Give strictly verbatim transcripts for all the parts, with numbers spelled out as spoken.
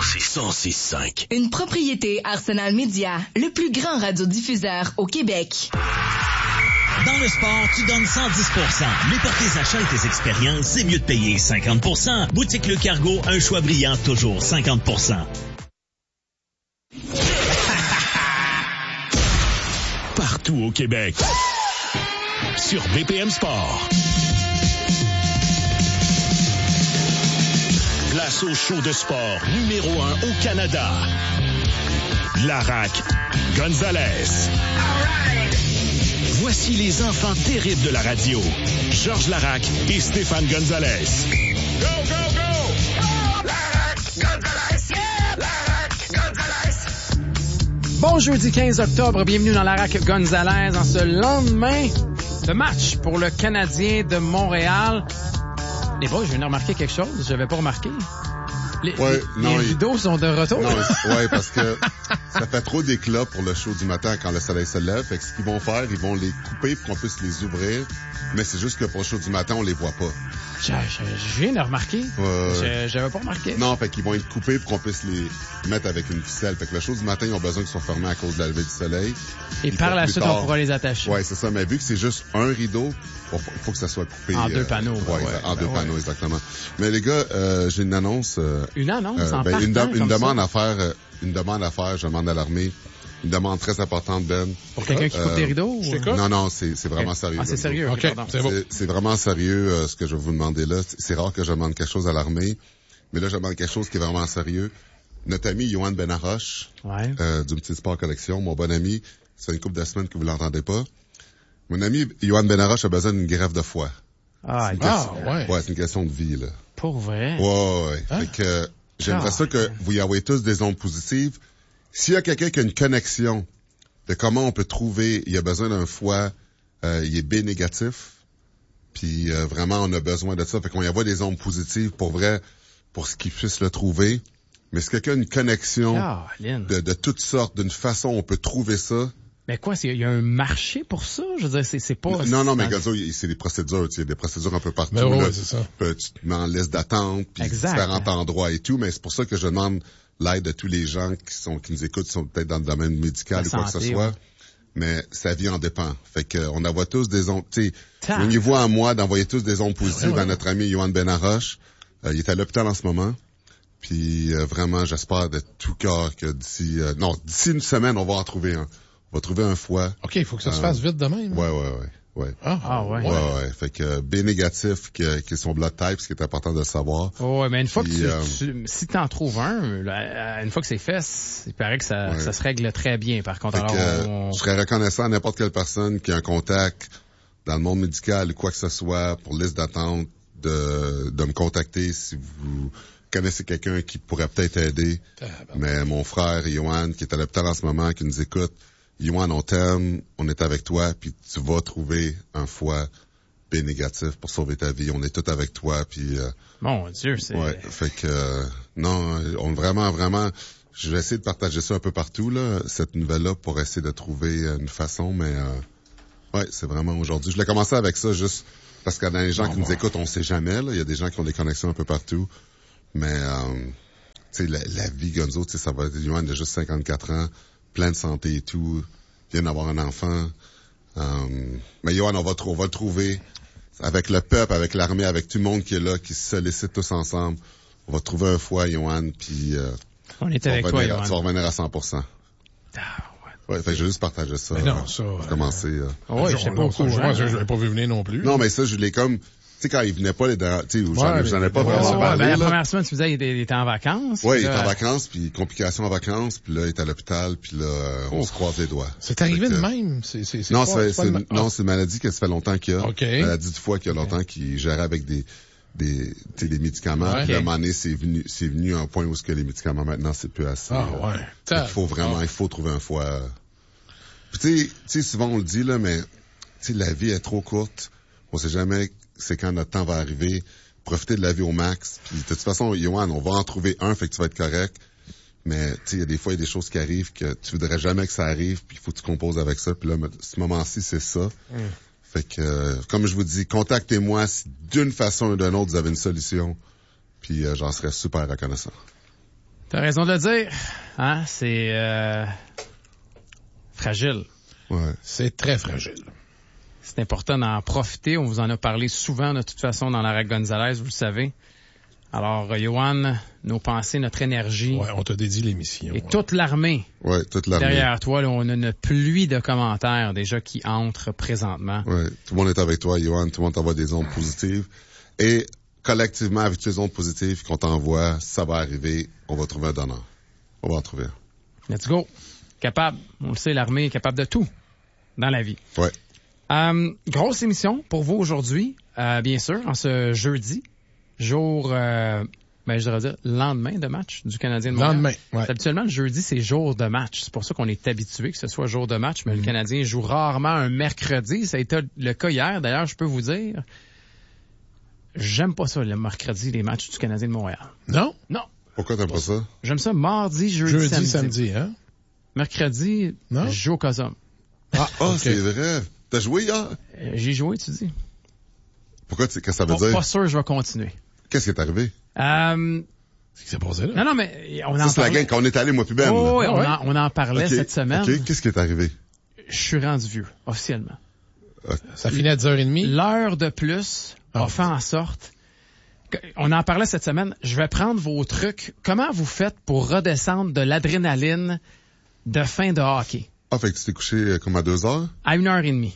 c'est cent six cinq. Une propriété Arsenal Média, le plus grand radiodiffuseur au Québec. Dans le sport, tu donnes cent dix pour cent. Mais pour tes achats et tes expériences, c'est mieux de payer cinquante pour cent. Boutique Le Cargo, un choix brillant, toujours cinquante pour cent. Partout au Québec. Sur B P M Sport. Place au show de sport numéro un au Canada. Larac Gonzalez. Voici les enfants terribles de la radio. Georges Larac et Stéphane Gonzalez. Go, go, go! Oh, Larac Gonzalez! Yeah! Larac Gonzalez! Bon jeudi quinze octobre, bienvenue dans Larac Gonzalez en ce lendemain de match pour le Canadien de Montréal. Les boys, je viens de remarquer quelque chose, je n'avais pas remarqué. Les, ouais, les, non, les rideaux il... sont de retour. Non, ouais, parce que ça fait trop d'éclat pour le show du matin quand le soleil se lève. Fait que ce qu'ils vont faire, ils vont les couper pour qu'on puisse les ouvrir. Mais c'est juste que pour le show du matin, on les voit pas. Je, je, je viens de remarquer. Euh... Je, j'avais pas remarqué. Non, fait qu'ils vont être coupés pour qu'on puisse les mettre avec une ficelle. Fait que le show du matin, ils ont besoin qu'ils soient fermés à cause de la levée du soleil. Et par la suite, tard, on pourra les attacher. Ouais, c'est ça. Mais vu que c'est juste un rideau, il faut que ça soit coupé. En euh, deux panneaux. Ouais, ouais, en ben deux ouais. panneaux, exactement. Mais les gars, euh, j'ai une annonce. Euh, une annonce euh, en ben, partant, une, de, une demande ça. à faire. Euh, une demande à faire. Je demande à l'armée. Une demande très importante, Ben. Pour quelqu'un qui coupe euh, tes rideaux? Je t'écoute? Non, non, c'est, c'est vraiment okay. sérieux. Ah, c'est sérieux. OK, okay c'est bon. C'est, c'est vraiment sérieux, euh, ce que je vais vous demander là. C'est, c'est rare que je demande quelque chose à l'armée. Mais là, je demande quelque chose qui est vraiment sérieux. Notre ami Yoann Benaroche, ouais. euh, du Petit Sport Collection, mon bon ami, ça fait une couple de semaines que vous l'entendez pas. Mon ami Yoann Benaroche a besoin d'une greffe de foie. Ah, c'est ah ouais. Ouais, c'est une question de vie, là. Pour vrai? Ouais, ouais, ouais. Hein? Fait que, euh, j'aimerais ah, ça que vous y envoyez tous des ondes positives. S'il y a quelqu'un qui a une connexion de comment on peut trouver, il y a besoin d'un foie, euh, il est B négatif, puis euh, vraiment on a besoin de ça, fait qu'on y envoie des ondes positives pour vrai, pour ce qu'ils puissent le trouver. Mais si quelqu'un a une connexion oh, de, de toutes sortes, d'une façon on peut trouver ça. Mais quoi, il y a un marché pour ça? Je veux dire, c'est, c'est pas... Non, non, mais Gazo, c'est des procédures, tu sais, des procédures un peu partout. Mais ouais, là. c'est ça. Tu te mets en liste d'attente, puis différents endroits et tout, mais c'est pour ça que je demande l'aide de tous les gens qui sont qui nous écoutent, qui sont peut-être dans le domaine médical ou quoi que ce soit. Ouais. Mais sa vie en dépend. Fait que on envoie tous des ondes, tu sais, au niveau à moi d'envoyer tous des ondes positives ouais, ouais. à notre ami Yoann Benaroche. Euh, il est à l'hôpital en ce moment. Puis euh, vraiment, j'espère de tout cœur que d'ici euh, non, d'ici une semaine, on va en trouver un. On va trouver un foie. OK, il faut que ça euh, se fasse vite de même. Ouais, ouais, ouais. Ouais. Ah, ah ouais. Ouais, ouais. Fait que B négatif, qui, qui est son blood type, ce qui est important de le savoir. Oh, ouais, mais une fois Puis, que tu, euh, tu si t'en trouves un, là, une fois que c'est fait, il paraît que ça, ouais. ça se règle très bien, par contre. Fait Alors, que, on... je serais reconnaissant à n'importe quelle personne qui a un contact dans le monde médical ou quoi que ce soit pour liste d'attente de, de me contacter si vous connaissez quelqu'un qui pourrait peut-être aider. Ah, ben, mais mon frère Yoann, qui est à l'hôpital en ce moment, qui nous écoute, Yoann, on t'aime, on est avec toi, puis tu vas trouver un foie B négatif pour sauver ta vie. On est tous avec toi, puis... Euh, Mon Dieu, c'est... Ouais, fait que... Euh, non, on vraiment, vraiment... Je vais essayer de partager ça un peu partout, là, cette nouvelle-là, pour essayer de trouver une façon, mais... Euh, ouais, c'est vraiment aujourd'hui. Je l'ai commencé avec ça juste parce que dans les gens non, qui bon. nous écoutent, on sait jamais, là. Il y a des gens qui ont des connexions un peu partout. Mais, euh, tu sais, la, la vie, Gonzo, tu sais, ça va être... Yoann de juste cinquante-quatre ans, plein de santé et tout, vient d'avoir un enfant. Um, mais Yoann, on va, on va le trouver avec le peuple, avec l'armée, avec tout le monde qui est là, qui se sollicite tous ensemble. On va trouver un foie, Yoann, puis euh, on est avec toi, Yoann. Tu vas revenir à cent pour cent. Ah, ouais. Ouais, fait que j'ai juste partagé ça. Mais non, ça... Pour euh, commencer. Euh, ouais, je sais pas au courant. Je l'avais pas vu venir non plus. Non, mais ça, je l'ai comme... Tu sais, quand il venait pas, les dans, tu sais, j'en, ouais, j'en ai pas ouais, vraiment ouais, parlé. Ben, la là. première semaine, tu me disais, il était en vacances. Oui, il était en vacances, puis complications en vacances, puis là, il est à l'hôpital, puis là, euh, on oh. se croise les doigts. C'est arrivé que, de même? C'est, c'est, c'est non, pas, c'est, c'est, c'est, pas c'est non, c'est une maladie que ça fait longtemps qu'il y a. OK. Maladie du foie qu'il y a longtemps, qui gérait avec des, des, tu sais, des médicaments. Okay. Puis à un moment donné, c'est venu, c'est venu à un point où ce que les médicaments maintenant, c'est plus assez. Ah, euh, ouais. Il faut vraiment, il faut trouver un foie. Puis tu sais, tu sais, souvent on le dit, là, mais, tu sais, la vie est trop courte. On sait jamais c'est quand notre temps va arriver. Profiter de la vie au max. Puis de toute façon, Yoann, on va en trouver un, fait que tu vas être correct. Mais tu sais, il y a des fois, il y a des choses qui arrivent que tu voudrais jamais que ça arrive, puis il faut que tu composes avec ça. Puis là, ce moment-ci, c'est ça. Mm. Fait que, euh, comme je vous dis, contactez-moi si d'une façon ou d'une autre, vous avez une solution. Puis euh, j'en serais super reconnaissant. T'as raison de le dire. Hein? C'est euh, fragile. Ouais. C'est très fragile. C'est important d'en profiter. On vous en a parlé souvent, de toute façon, dans la Rack Gonzalez, vous le savez. Alors, Yohan, nos pensées, notre énergie. Ouais, on t'a dédié l'émission. Et ouais. toute l'armée. Ouais, toute l'armée. Derrière toi, là, on a une pluie de commentaires déjà qui entrent présentement. Ouais, tout le monde est avec toi, Yohan. Tout le monde t'envoie des ondes positives. Et collectivement, avec toutes les ondes positives qu'on t'envoie, ça va arriver. On va trouver un donneur. On va en trouver un. Let's go. Capable. On le sait, l'armée est capable de tout dans la vie. Ouais. Euh, grosse émission pour vous aujourd'hui, euh, bien sûr, en ce jeudi. Jour, euh, ben, je devrais dire, lendemain de match du Canadien de Montréal. Lendemain, ouais. Habituellement, le jeudi, c'est jour de match. C'est pour ça qu'on est habitué que ce soit jour de match, mais mm. le Canadien joue rarement un mercredi. Ça a été le cas hier. D'ailleurs, je peux vous dire, j'aime pas ça, le mercredi, les matchs du Canadien de Montréal. Non? Non. Pourquoi t'aimes pas ça? J'aime ça mardi, jeudi, Jeudi, samedi. samedi, hein? Mercredi, non? je joue au Cosum. Ah, oh, okay. C'est vrai. T'as joué hier? Euh, j'ai joué, tu dis. Pourquoi, qu'est-ce que ça veut pas, dire? Pas sûr, je vais continuer. Qu'est-ce qui est arrivé? Euh... Qu'est-ce qui s'est passé, là? Non, non, mais on en Ça, c'est la gang quand on est allé, moi puis Ben. Oh, oui, ah, on, ouais? en, on en parlait okay. cette semaine. OK, qu'est-ce qui est arrivé? Je suis rendu vieux, officiellement. Okay. Ça finit à dix heures trente? L'heure de plus ah, a fait en sorte... On en parlait cette semaine. Je vais prendre vos trucs. Comment vous faites pour redescendre de l'adrénaline de fin de hockey? Ah, fait que tu t'es couché comme à deux heures? À une heure et demie.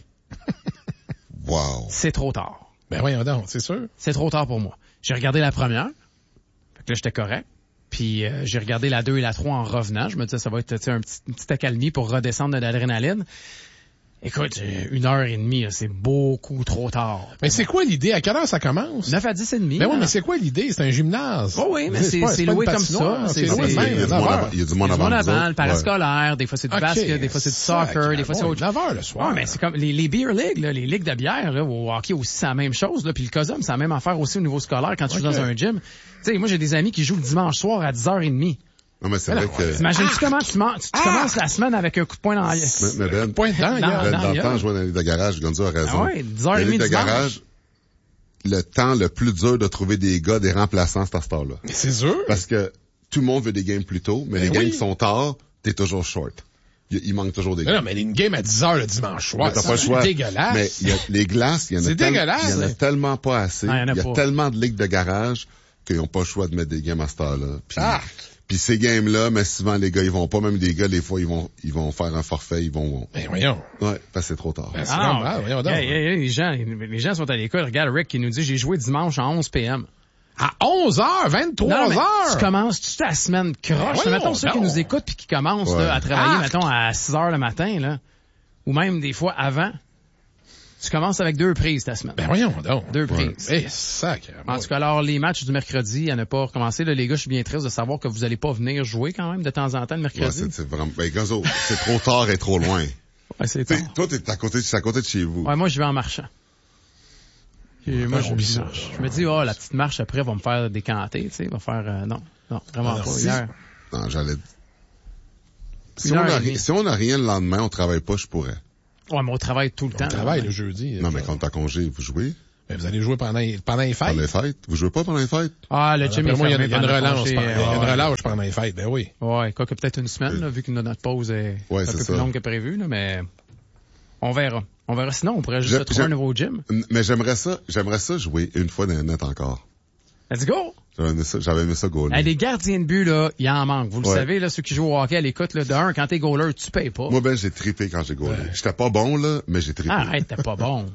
Wow. C'est trop tard. Ben voyons donc, c'est sûr. C'est trop tard pour moi. J'ai regardé la première. Fait que là, j'étais correct. Puis euh, j'ai regardé la deux et la trois en revenant. Je me disais, ça va être un petit, une petite accalmie pour redescendre de l'adrénaline. Écoute, une heure et demie, là, c'est beaucoup trop tard. Mais c'est quoi l'idée? À quelle heure ça commence? neuf à dix et demi. Ben oui, mais c'est quoi l'idée? C'est un gymnase. Oh oui, mais c'est, c'est, c'est loué comme ça. C'est loué il, y a du monde avant, il y a du monde avant. avant, le parascolaire, ouais. Des fois c'est du okay. basket, des fois c'est du soccer, okay. des fois c'est autre chose. neuf heures le soir. Ouais, mais c'est comme les, les beer leagues, là, les ligues de bière, là, au hockey aussi, c'est la même chose, là. Puis le Cosum, c'est la même affaire aussi au niveau scolaire quand tu okay. joues dans un gym. Tu sais, moi, j'ai des amis qui jouent le dimanche soir à dix heures trente. Non, mais c'est alors, vrai que... T'imagines-tu comment tu, man... tu, tu ah! commences la semaine avec un coup de poing dans la gueule? Mais, mais Ben, point dans, dans, ben, dans le temps, je jouais dans les ligues de garage, Gonzo a raison. Ah ouais, dix heures trente les ligues de dimanche. garage, le temps le plus dur de trouver des gars, des remplaçants, c'est à cette heure-là. C'est sûr. Parce que tout le monde veut des games plus tôt, mais, mais les oui. games qui sont tard, t'es toujours short. Il, il manque toujours des games. Non, non, mais une game à dix heures le dimanche soir, t'as pas le choix. C'est dégueulasse. Mais il y a les glaces, il y en a, c'est tel, dégueulasse. Il y en a tellement pas assez. Ah, il y, il y a pas. tellement de ligues de garage qu'ils n'ont pas le choix de mettre des games à cette heure-là. Puis, ah. Puis ces games-là, mais souvent les gars, ils vont pas, même des gars, des fois, ils vont, ils vont faire un forfait, ils vont. Ben voyons. Ouais, parce que c'est trop tard. Ben, c'est ah, normal, voyons donc. Hey, hey, hey, les gens, les gens sont à l'école. Regarde Rick qui nous dit, j'ai joué dimanche à onze p m À onze heures, vingt-trois heures. Tu commences toute ta semaine croche. Ben mettons ceux qui nous écoutent puis qui commencent ouais. là, à travailler, ah. mettons à six heures le matin, là, ou même des fois avant. Tu commences avec deux prises ta semaine. Ben voyons donc. Deux prises. Eh, sacré. En tout cas, alors, les matchs du mercredi, à ne pas recommencer. Là, les gars, je suis bien triste de savoir que vous allez pas venir jouer quand même de temps en temps le mercredi. Ouais, c'est, c'est vraiment, ben, Gonzo, c'est trop tard et trop loin. Ouais, c'est tard. Toi, t'es à côté, c'est à côté de chez vous. Ouais, moi, je vais en marchant. Et moi, je, je, marche. Je me dis, oh, la petite marche après va me faire décanter, tu sais, va faire, euh, non, non, vraiment Alors, pas. Si... Hier. Non, j'allais, si on, a ri... si on a rien le lendemain, on travaille pas, je pourrais. Ouais, mais on travaille tout le on temps. On travaille là, le jeudi. Non, mais quand t'as congé, vous jouez? Mais vous allez jouer pendant, pendant les fêtes? Pendant les fêtes? Vous jouez pas pendant les fêtes? Ah, le gym est moi, il y a fermé une relâche, il y a une relâche pendant les fêtes, ben oui. Ouais, quoi que peut-être une semaine, là, vu que notre pause est ouais, un peu ça. plus longue que prévu, là, mais on verra. On verra. Sinon, on pourrait juste se trouver un nouveau gym. Mais j'aimerais ça, j'aimerais ça jouer une fois dans le net encore. Let's go! J'avais aimé ça, j'avais aimé ça goaler. Hey, les gardiens de but, là, il en manque. Vous le ouais. savez, là, ceux qui jouent au hockey à l'écoute, là, de un, quand t'es goaler, tu payes pas. Moi, ben, j'ai trippé quand j'ai goalé. Ouais. J'étais pas bon, là, mais j'ai trippé. Arrête, t'es pas bon.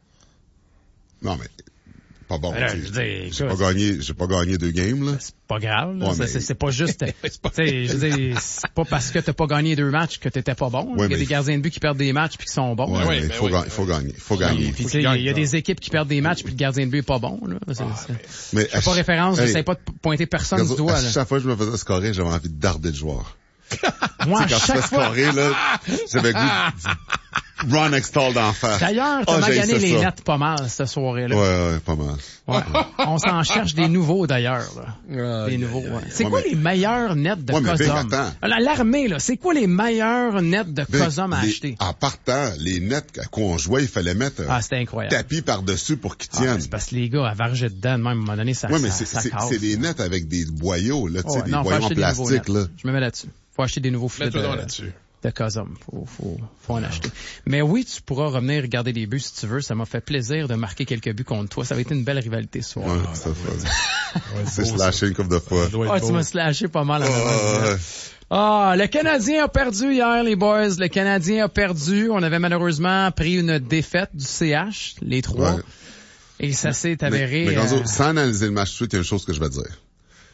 Non, mais, pas bon. Alors, je dis, j'ai pas gagné, j'ai pas gagné deux games, là. C'est pas grave, là. Ouais, c'est, mais... c'est, c'est pas juste, c'est pas... t'sais, je dis, c'est pas parce que t'as pas gagné deux matchs que t'étais pas bon. Ouais, il y a des il... gardiens de but qui perdent des matchs puis qui sont bons. Ouais, ouais, mais il faut, oui, ga... oui. il faut gagner. Il faut gagner. Puis, tu sais, il y a des équipes qui perdent des matchs puis le gardien de but est pas bon, là. C'est, ah, c'est... Mais, je fais pas référence, hey, j'essaie pas de pointer personne Gazo, du doigt, à là. chaque fois que je me faisais scorer, j'avais envie de darder le joueur. Moi, à Tu sais, quand chaque tu fais fois... scorer, là, j'avais le goût de run extall d'en face. D'ailleurs, t'as Ah, j'ai magané essayé les ça. nets pas mal, cette soirée-là. Ouais, ouais, pas mal. Ouais. On s'en cherche des nouveaux, d'ailleurs, là. Ah, Des aïe, nouveaux, aïe, ouais. aïe. C'est Ouais, quoi mais- les meilleurs nets de Ouais, mais Big, Cosum? attends. La- L'armée, là, c'est quoi les meilleurs nets de Big, Cosum à les- acheter? En partant, les nets à quoi on jouait, il fallait mettre un Ah, c'était incroyable. tapis par-dessus pour qu'ils Ah, tiennent. c'est parce que les gars, à varger dedans, même, à un moment donné, ça, Ouais, mais ça, c'est, ça c'est, casse. c'est des nets avec des boyaux, là, tu sais, Ouais, des non, faut boyaux en acheter des nouveaux plastique, nets. là. Je me mets là-dessus. Faut acheter des nouveaux filets Mets-toi de, donc là-dessus. de Cosum. Faut, faut, faut en acheter. Mais oui, tu pourras revenir regarder les buts si tu veux. Ça m'a fait plaisir de marquer quelques buts contre toi. Ça va être une belle rivalité ce soir. Ouais, ça fait. Ouais, C'est beau, slashé une couple de fois. ça. Ça doit être Ah, beau. tu m'as slashé pas mal en Ah, avant. ouais. Ah, le Canadien a perdu hier, les boys. Le Canadien a perdu. On avait malheureusement pris une défaite du C H, les trois. Ouais. Et ça s'est avéré... Mais, mais Gonzo, euh, sans analyser le match tout de suite, il y a une chose que je vais te dire.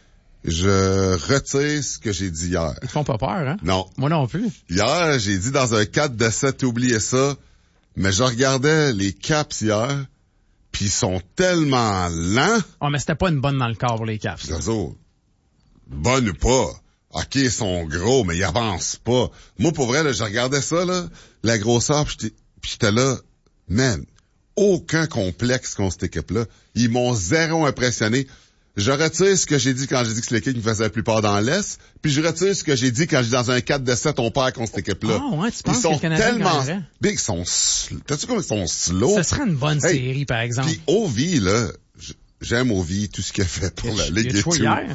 Je retire ce que j'ai dit hier. Ils te font pas peur, hein? Non. Moi non plus. Hier, j'ai dit dans un quatre de sept, oubliez ça. Mais je regardais les Caps hier, puis ils sont tellement lents. Oh, mais c'était pas une bonne dans le corps pour les Caps. là. Gonzo, bonne ou pas. OK, ils sont gros, mais ils avancent pas. Moi, pour vrai, là, je regardais ça, là, la grosseur, puis j'étais, puis j'étais là, man, aucun complexe contre cette équipe-là. Ils m'ont zéro impressionné. Je retire ce que j'ai dit quand j'ai dit que c'est l'équipe qui me faisait la plupart dans l'Est, puis je retire ce que j'ai dit quand j'ai dit dans un quatre de sept, on perd contre cette équipe-là. Ah ouais, tu penses ils que sont le Canadien tellement gagnerait? big, ils sont sl- t'as-tu comme ils sont slow? Ce serait une bonne Hey, série, par exemple. Puis Ovi, là, j- j'aime Ovi, tout ce qu'il a fait pour la Il Ligue a et joué tout. hier.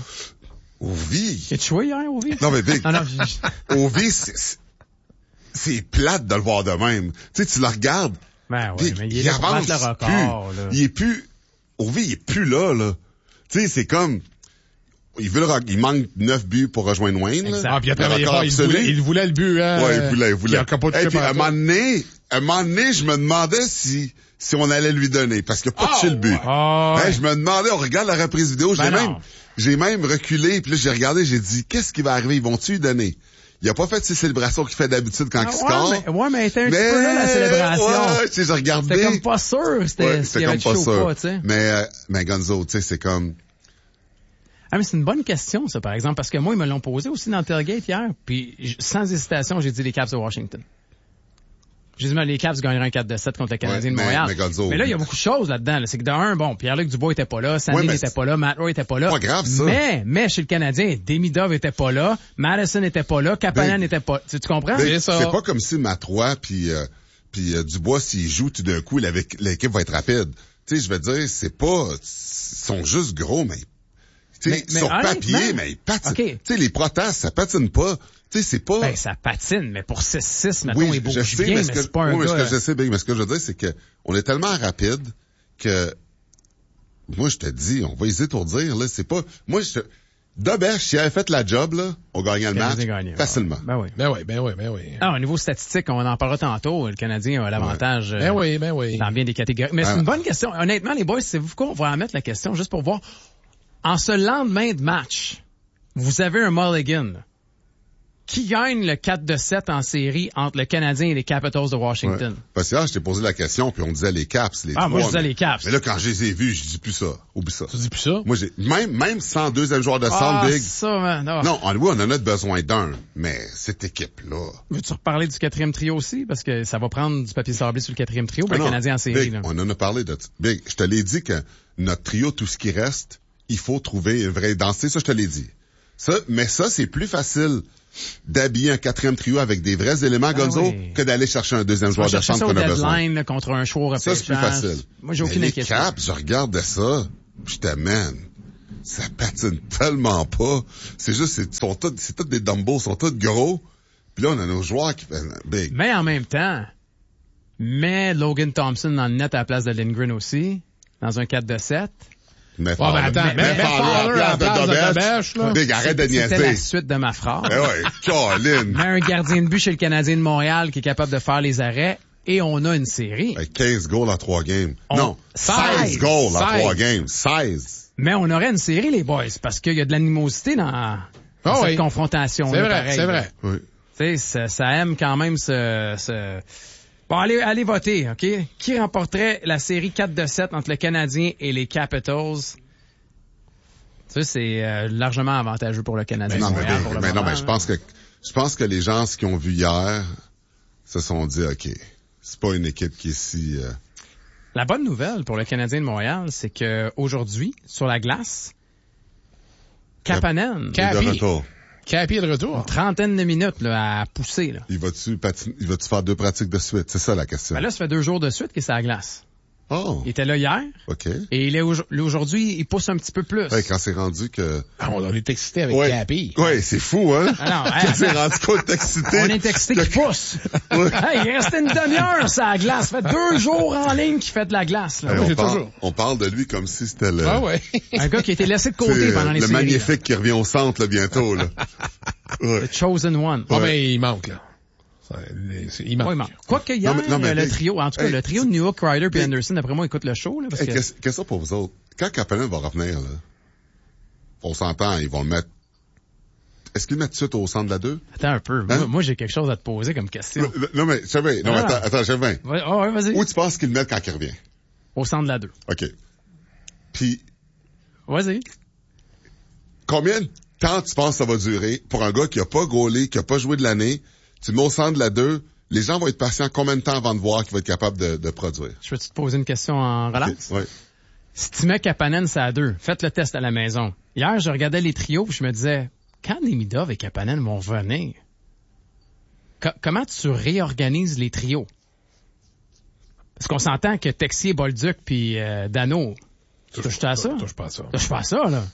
Ovi. Il a joué hier, Ovi? Non, mais Big, Non, non, je- Ovi, c'est, c'est- c'est plate de le voir de même. Tu sais, tu le regardes, Ben ouais, Big, mais il est il là pour avance battre le record, plus. là. Il est plus, Ovi, il est plus là, là. Tu sais, c'est comme, il veut le, re- il manque neuf buts pour rejoindre Wayne, là. Exact. Ah, puis il a Le travaillé record fort. Il absolu. voulait, il voulait le but, hein. Ouais, il voulait, il voulait. Qui a pas touché Et puis, par à un moment donné, à un moment donné, je me demandais si, si on allait lui donner, parce qu'il a pas touché le but. Ah, ouais. Hey, je me demandais, on regarde la reprise vidéo, j'ai Ben même, non. j'ai même reculé, puis là, j'ai regardé, j'ai dit, qu'est-ce qui va arriver? Ils vont-tu lui donner? Il a pas fait ses célébrations qu'il fait d'habitude quand Ah, il score. ouais, mais, ouais, mais elle était un petit peu là, la célébration. Ouais, tu sais, j'ai regardé. C'était comme pas sûr, c'était, Ouais, s'il c'était y avait comme pas touché ou sûr. pas, tu sais. Mais, euh, mais Gonzo, tu sais, c'est comme, Ah, mais c'est une bonne question, ça, par exemple, parce que moi, ils me l'ont posé aussi dans le tailgate hier, puis j- sans hésitation, j'ai dit les Caps de Washington. J'ai dit, mais les Caps gagneraient un quatre de sept contre le Canadien Ouais, de mais- Montréal. mais Gonzo- là, il y a beaucoup de choses là-dedans. Là. C'est que de un, bon, Pierre-Luc Dubois était pas là, Sandy Ouais, mais n'était c'est- pas là, Matt Roy était pas là. Pas grave, ça. Mais, mais chez le Canadien, Demidov était pas là, Madison était pas là, Kapanen Ben- n'était pas. Tu, tu comprends? Ben, C'est ça. c'est pas comme si Matrois puis euh, puis euh, Dubois, s'ils jouent tout d'un coup, l'avec- l'équipe va être rapide. Tu sais, je veux dire, c'est pas, ils sont juste gros, mais tu sais, Mais- mais sur papier, honnêtement- mais ils patinent. OK. Tu sais, les protasses, ça patine pas. Tu sais, c'est pas. Ben, ça patine, mais pour six six, mettons, oui, il bouge je sais, bien, mais, mais, ce que, c'est pas un oui, mais ce gars... que je sais, Big, mais ce que je veux dire, c'est que on est tellement rapide que moi, je te dis, on va hésiter pour dire, là, c'est pas, moi, je te, Doberge, s'il avait fait la job, là, on gagnait le match Canadien gagnait, facilement. Ben oui. Ben oui, ben oui, ben oui. Ah, au niveau statistique, on en parlera tantôt. Le Canadien a l'avantage euh, Ben oui, ben oui. dans bien des catégories. Mais c'est Ah. une bonne question. Honnêtement, les boys, c'est vous quoi? On va en mettre la question juste pour voir. En ce lendemain de match, vous avez un mulligan. Qui gagne le quatre de sept en série entre le Canadien et les Capitals de Washington? Ouais. Parce que là, je t'ai posé la question, puis on disait les Caps, les Ah, trois. moi, je disais mais- les Caps. Mais là, quand je les ai vus, je dis plus ça. Oublie ça. Tu dis plus ça? Moi, j'ai, même, même sans deuxième joueur de centre, Ah, Big. ça, man. Ah. Non, on, oui, on en a besoin d'un, mais cette équipe-là. Veux-tu reparler du quatrième trio aussi? Parce que ça va prendre du papier sablé sur le quatrième trio pour Ah le non, Canadien en série. Big, là. on en a parlé de, Big, je te l'ai dit que notre trio, tout ce qui reste, il faut trouver une vraie identité. Ça, je te l'ai dit. Ça, mais ça, c'est plus facile d'habiller un quatrième trio avec des vrais éléments, Ah Gonzo, oui. que d'aller chercher un deuxième On va joueur de chercher centre ça au qu'on a besoin. deadline là, contre un choix au Ça, c'est plus repêchage. facile. Moi, j'ai aucune Mais les inquiétude. Caps, je regardais ça, puis j'étais, man, ça patine tellement pas. C'est juste, c'est, sont tous, c'est tous des dumbbells, sont tous gros. Puis là, on a nos joueurs qui font big. Mais en même temps, mets Logan Thompson dans le net à la place de Lindgren aussi, dans un quatre de sept. Mais Ouais, ben attends, mais- mais, mais mais Fowler Fowler à la place de Doberge. Doberge, là. Big, arrête de C'était la niaiser. suite de ma phrase. Ben ouais, Colin. Mets un gardien de but chez le Canadien de Montréal qui est capable de faire les arrêts et on a une série. Avec quinze goals en trois games. On- Non, seize. seize goals en seize. trois games. seize. Mais on aurait une série, les boys, parce qu'il y a de l'animosité dans, dans Ah cette oui. confrontation. C'est vrai, c'est vrai. Oui. Tu sais, ça, ça aime quand même ce... ce... Bon, allez, allez voter, OK? Qui remporterait la série quatre de sept entre le Canadien et les Capitals? Tu sais, c'est euh, largement avantageux pour le Canadien. Mais non, de mais, Montréal Big, pour le mais non, moment, mais je là. pense que Je pense que les gens, ce qu'ils ont vu hier, se sont dit, OK, c'est pas une équipe qui est si... Euh... La bonne nouvelle pour le Canadien de Montréal, c'est que aujourd'hui, sur la glace, Kapanen, Il est de retour. Capi est de une retour. trentaine de minutes là, à pousser. Là. Il va-tu patiner, il va-tu faire deux pratiques de suite? C'est ça la question. Ben là, ça fait deux jours de suite qu'il est sur la glace. Oh, Il était là hier, OK. et il est au- aujourd'hui, il pousse un petit peu plus. Ouais, quand c'est rendu que... Ah, on est excité avec Ouais, Capi. ouais, c'est fou, hein? Ah non, Quand hein, c'est rendu qu'on est excité. On est excité qu'il pousse. Ouais. Hey, il restait une demi-heure sur la glace. Ça fait deux jours en ligne qu'il fait de la glace. Là. Hey, Moi, on, j'ai parle, toujours- on parle de lui comme si c'était le... Ah ouais. Un gars qui a été laissé de côté c'est, pendant les le séries. magnifique qui revient au centre là, bientôt. Là. Ouais. là. The chosen one. Ah, Ouais. ben, il manque, là. Ça, les- c'est- Il manque. Oui, Quoique hier, Non, mais- non, mais le hey, trio, en tout cas, hey, le trio de Newhook, Ryder et hey, Anderson, d'après moi, écoute le show. Là, parce Hey, que... qu'est-ce, qu'est-ce que ça pour vous autres? Quand Kapanen va revenir, là, on s'entend, ils vont le mettre... Est-ce qu'ils le mettent tout de suite au centre de la deux? Attends un peu. Hein? Moi, moi, j'ai quelque chose à te poser comme question. Non, mais, Chevin, non, mais Ah. attends, attends, Chevin. Ouais, oh, ouais, vas-y. Où tu penses qu'ils le mettent quand il revient? Au centre de la deux. OK. Puis, Vas-y. combien de temps tu penses que ça va durer pour un gars qui a pas gaulé, qui a pas joué de l'année? Tu le mets au centre de la deux, les gens vont être patients combien de temps avant de voir qu'il va être capable de, de produire? Je peux te poser une question en relance? Ouais. Si tu mets Kapanen, c'est à deux. Faites le test à la maison. Hier, je regardais les trios, puis je me disais, quand Demidov et Kapanen vont venir, co- comment tu réorganises les trios? Parce qu'on s'entend que Texier, Bolduc, puis euh, Dano, tu touches à ça? Touche pas à ça. Touche pas à ça, là.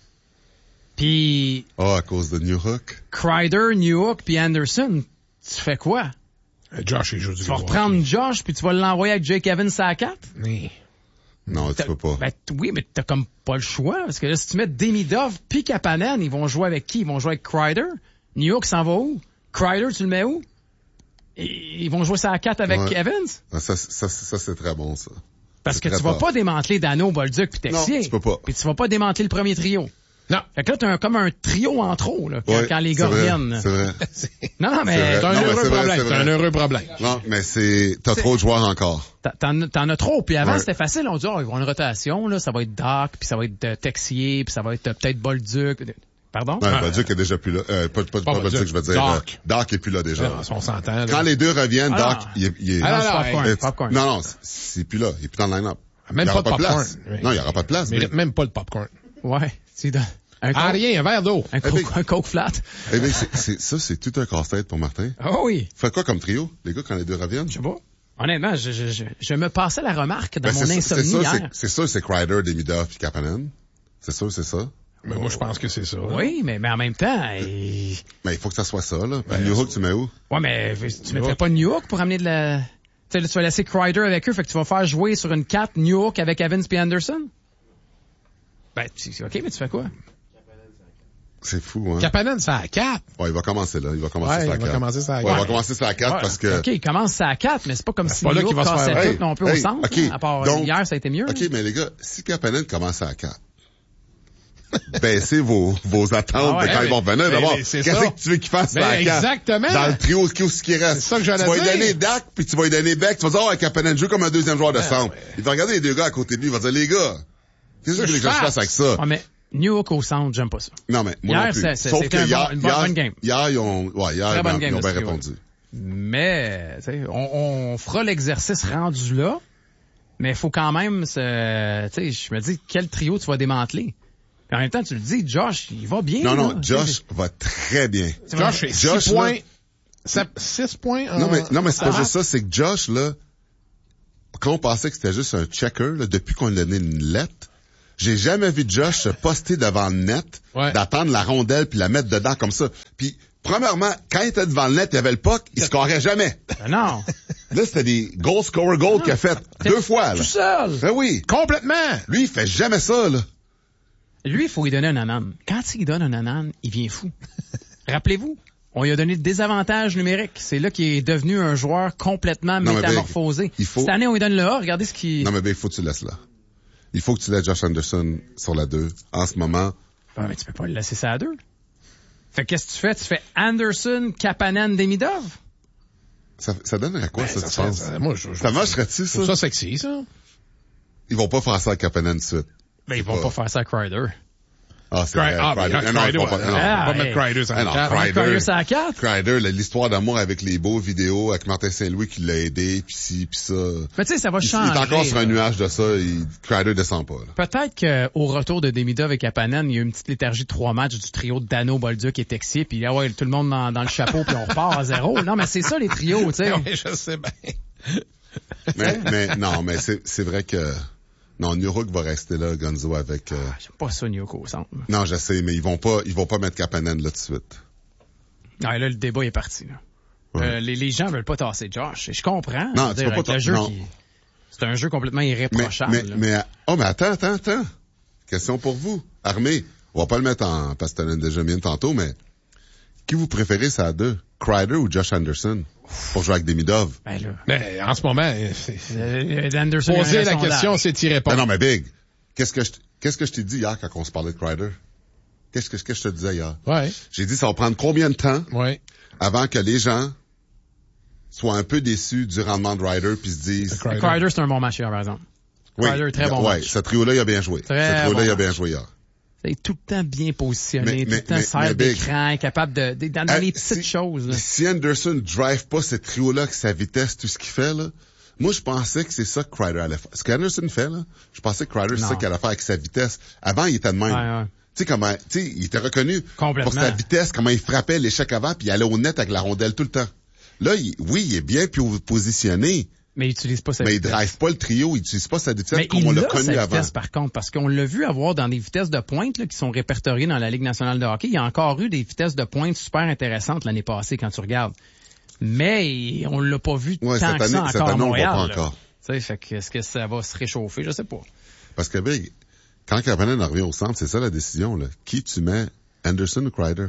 Puis Ah, à cause de New Hook? Crider, Newhook, puis Anderson, tu fais quoi? Euh, Josh, il joue du Tu vas gros reprendre hockey. Josh, puis tu vas l'envoyer avec Jake Evans à quatre? Oui. Non, tu T'as- peux pas. Ben, t- oui, mais t'as comme pas le choix. Parce que là, si tu mets Demidov puis Kapanen, ils vont jouer avec qui? Ils vont jouer avec Crider. Newhook s'en va où? Crider, tu le mets où? Et- Ils vont jouer ça à quatre avec Ouais. Evans? Ah, Ça, ça, ça, c'est très bon, ça. Parce C'est que très tu vas fort. pas démanteler Dano, Bolduc puis Texier. Non, tu peux pas. Puis tu vas pas démanteler le premier trio. Non. Fait que là, t'as un- comme un trio en trop, là, quand, Ouais, quand les c'est gars vrai, reviennent. C'est vrai. Non, non, mais C'est C'est un Non, mais heureux c'est vrai, problème. c'est C'est un vrai. heureux problème. Non, mais c'est, t'as C'est- trop de joueurs encore. t'en- t'en t'en as trop. Puis avant, Ouais. c'était facile. On dit, oh, ils vont avoir une rotation, là. Ça va être Doc, puis ça va être euh, Texier, puis ça va être euh, peut-être Bolduc. Pardon? Non, Ah, Bolduc est déjà plus là. Euh, pas, pas, Pas pas Bolduc, Bolduc. je veux dire. Doc. euh, Doc est plus là déjà. Ah, on s'entend, là. Quand les deux reviennent, Ah, Doc, non. il est, il est- Ah, Non, non, c'est non, popcorn, Euh, popcorn. non, non, c'est- c'est plus là. Il est plus dans le line-up. Même il y pas aura de pas de popcorn. place. Oui. Non, il y aura pas de place. Mérite mais- même pas le popcorn. Ouais. Tu donnes un Ah, coke, rien, un verre d'eau. un Eh coke, ben- un coke flat. Eh bien, c'est, c'est, ça, c'est tout un casse-tête pour Martin. Ah oui. Faites quoi comme trio, les gars, quand les deux reviennent? Je sais pas. Honnêtement, je, je, je, je me passais la remarque dans Ben, mon c'est, ça- insomnie c'est ça, hier. c'est, c'est ça, c'est Crider, Demidov puis Kapanen. C'est sûr, c'est ça. Mais moi, je pense que c'est ça. Oui, mais, mais en même temps, il- Mais il faut que ça soit ça, là. Puis Ben, New Hook, tu mets où? ouais, mais tu mettrais pas Newhook pour amener de la... Tu sais, là, tu vas laisser Crider avec eux, fait que tu vas faire jouer sur une quatre Newhook avec Evans puis Anderson? Ben, tu- c'est OK, mais tu fais quoi? C'est fou, hein? Kapanen, c'est à quatre. Ouais, il va commencer là. Il va commencer Ouais, sur la il va quatre. commencer sur la Ouais, quatre. il va commencer sur la quatre Ouais, parce que... OK, il commence à quatre, mais c'est pas comme si pas là Newhook qu'il va se faire- cassait Hey, tout non plus hey, au centre. OK, hein, à part donc- hier, ça a été mieux. OK, là. mais les gars, si Kapanen commence à quatre, baissez vos, vos attentes Ah ouais, de quand mais- ils vont venir. mais- D'abord, mais c'est qu'est-ce ça. que tu veux qu'il fasse Ben, à la quatre? exactement. Dans le trio, ce qui, ce qui reste. C'est ça que j'allais Tu vas lui dire. donner Dak, puis tu vas lui donner Beck. Tu vas dire, oh, Kapanen joue comme un deuxième joueur de Ben, centre. ouais. Il va regarder les deux gars à côté de lui. Il va dire, les gars, qu'est-ce que Que tu veux je que je fasse? fasse avec ça? Ouais, mais Newhook au centre, j'aime pas ça. Non, mais moi Hier, non plus. c'est- c'est- Sauf c'était que un hier, bon- une bonne- hier, bonne game. hier, ils ont, ouais, hier, Très ils bonne ont, game ils ont de bien ce trio, répondu. Mais, tu sais, on, on fera l'exercice rendu là, mais il faut quand même se, tu sais, je me dis, quel trio tu vas démanteler? Puis en même temps, tu le dis, Josh, il va bien. Non, là. non, Josh va très bien. Josh, c'est Josh, six là- points. sept- six points en... Non, mais, non, mais c'est pas en juste ça, c'est que Josh, là, quand on pensait que c'était juste un checker, là, depuis qu'on lui a donné une lettre, j'ai jamais vu Josh se poster devant le net, Ouais. d'attendre la rondelle puis la mettre dedans comme ça. Puis, premièrement, quand il était devant le net, il y avait le puck, il scorait jamais. Ben non. Là, c'était des goal scorer goal qu'il a fait deux fois, là. Tout seul. Ben oui. Complètement. Lui, il fait jamais ça, là. Lui, il faut lui donner un anan. Quand il donne un anan, il vient fou. Rappelez-vous, on lui a donné le désavantage numérique. C'est là qu'il est devenu un joueur complètement Non, mais ben, métamorphosé. il faut- Cette année, on lui donne le A. Regardez ce qu'il... Non, mais ben, il faut que tu laisses là. Il faut que tu laisses Josh Anderson sur la deux. En ce moment, Ah, mais tu peux pas le laisser ça à deux. Fait que qu'est-ce que tu fais? Tu fais Anderson, Kapanen, Demidov? ça, ça donne à quoi, ça, Ben, tu ça, penses? ça- moi, je, je, Ça marcherait-tu, je ça? trouve ça sexy, ça. Ils vont pas faire ça à Kapanen de suite. Ben, ils vont pas- pas faire ça à Crider. Ah, c'est Cry- vrai. ah, Crider. ben, Non, non, Crider, faut pas- ouais. non. On va Ah, mettre hey. Crider sur Ah, la non, carte. Crider. Crider, c'est à quatre? Crider, là, l'histoire d'amour avec les beaux vidéos, avec Martin Saint-Louis qui l'a aidé, pis ci, pis ça. Mais tu sais, ça va Il, il changer. est encore sur un là. nuage de ça, il, Crider descend pas, là. Peut-être qu'au retour de Demidov et Kapanen, il y a eu une petite léthargie de trois matchs du trio de Dano, Bolduc et Texier, puis ah ouais, tout le monde dans, dans le chapeau, puis on repart à zéro. Non, mais c'est ça, les trios, tu sais. Oui, je sais bien. Mais, mais, non, mais c'est, c'est vrai que, non, Nuruk va rester là, Gonzo, avec, euh, Ah, j'aime pas ça, Nyoko, au centre. non, je sais, mais ils vont pas, ils vont pas mettre Kapanen là tout de suite. Ah, là, le débat est parti, là. Ouais. Euh, les, les gens veulent pas tasser Josh. Et je comprends. Non, Je veux tu dire, peux pas avec le ta- jeu non. qui- c'est un jeu complètement Mais, irréprochable. mais, là. mais, oh, mais attends, attends, attends. Question pour vous. Armée, on va pas le mettre en, parce que t'en as déjà mis une tantôt, mais, qui vous préférez, ça à deux? Crider ou Josh Anderson? Pour jouer avec Demidov? Ben, là. Mais en ce moment, c'est- Euh, Anderson, il y a un poser la sondage. question, c'est y Ben répondre. non, mais Big, qu'est-ce que je, qu'est-ce que je t'ai dit hier quand on se parlait de Crider? Qu'est-ce que, qu'est-ce que je te disais hier? Ouais, J'ai dit, ça va prendre combien de temps ouais. avant que les gens soient un peu déçus du rendement de Ryder puis se disent, Crider. Crider, c'est un bon match hier, par exemple. Crider, très bon ouais, match. ce trio-là, il a bien joué. Très ce trio-là, bon il a match. bien joué hier. Il est tout le temps bien positionné, Mais- tout mais- le temps mais- serre mais Big, d'écran, capable de, de- dans, dans Euh, les petites si- choses. Là. Si Anderson drive pas ce trio-là avec sa vitesse, tout ce qu'il fait, là, moi, je pensais que c'est ça que Crider allait faire. Ce qu'Anderson fait, là, je pensais que Crider, c'est Non. ça qu'il allait faire avec sa vitesse. Avant, il était de même. Ouais, ouais. Tu sais comment, tu sais, il était reconnu Complètement. pour sa vitesse, comment il frappait l'échec avant, puis il allait au net avec la rondelle tout le temps. Là, il- oui, il est bien pi- positionné, Mais il utilise pas sa mais il vitesse. drive pas le trio, il utilise pas sa vitesse Mais comme il on l'a a connu sa avant. vitesse, par contre, parce qu'on l'a vu avoir dans des vitesses de pointe là, qui sont répertoriées dans la Ligue nationale de hockey. Il y a encore eu des vitesses de pointe super intéressantes l'année passée quand tu regardes. Mais on l'a pas vu Ouais, tant cette que ça année- cette encore à année, on le voit Montréal. pas là. encore. Tu sais, fait que est-ce que ça va se réchauffer? Je sais pas. Parce que, Big, quand Kapanen revient au centre, c'est ça la décision, là. Qui tu mets, Anderson ou Crider?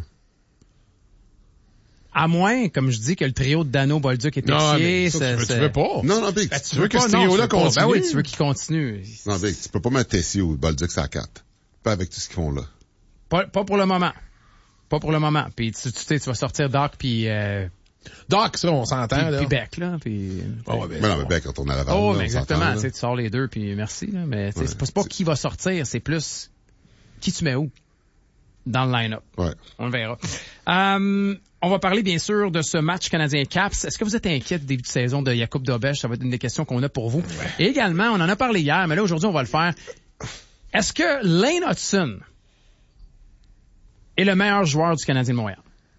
À moins, comme je dis, que le trio de Dano, Bolduc et Non, Texier, mais ça, tu veux, tu veux pas. Non, non, Big, Ben, tu veux que pas, ce non, trio-là tu veux pas. continue? Ben oui, tu veux qu'il continue. Non, Big, tu peux pas mettre Tessier ou Bolduc à quatre. Pas avec tout ce qu'ils font là. Pas, pas pour le moment. Pas pour le moment. Puis tu, tu sais, tu vas sortir Doc puis euh, Doc, ça, on s'entend, puis, là. puis Beck là. Puis, Ah ouais, ben, Mais non, mais Beck, quand on a la oh, là, mais on exactement. s'entend, Tu là. sais, tu sors les deux puis merci là. Mais tu sais, Ouais, c'est pas, c'est pas c'est- qui va sortir, c'est plus qui tu mets où dans le line-up. Ouais. On le verra. Euh, on va parler bien sûr de ce match canadien-Caps. Est-ce que vous êtes inquiet du début de saison de Jakub Dobeš? Ça va être une des questions qu'on a pour vous. Et également, on en a parlé hier, mais là aujourd'hui on va le faire. Est-ce que Lane Hudson est le meilleur joueur du Canadien de Montréal?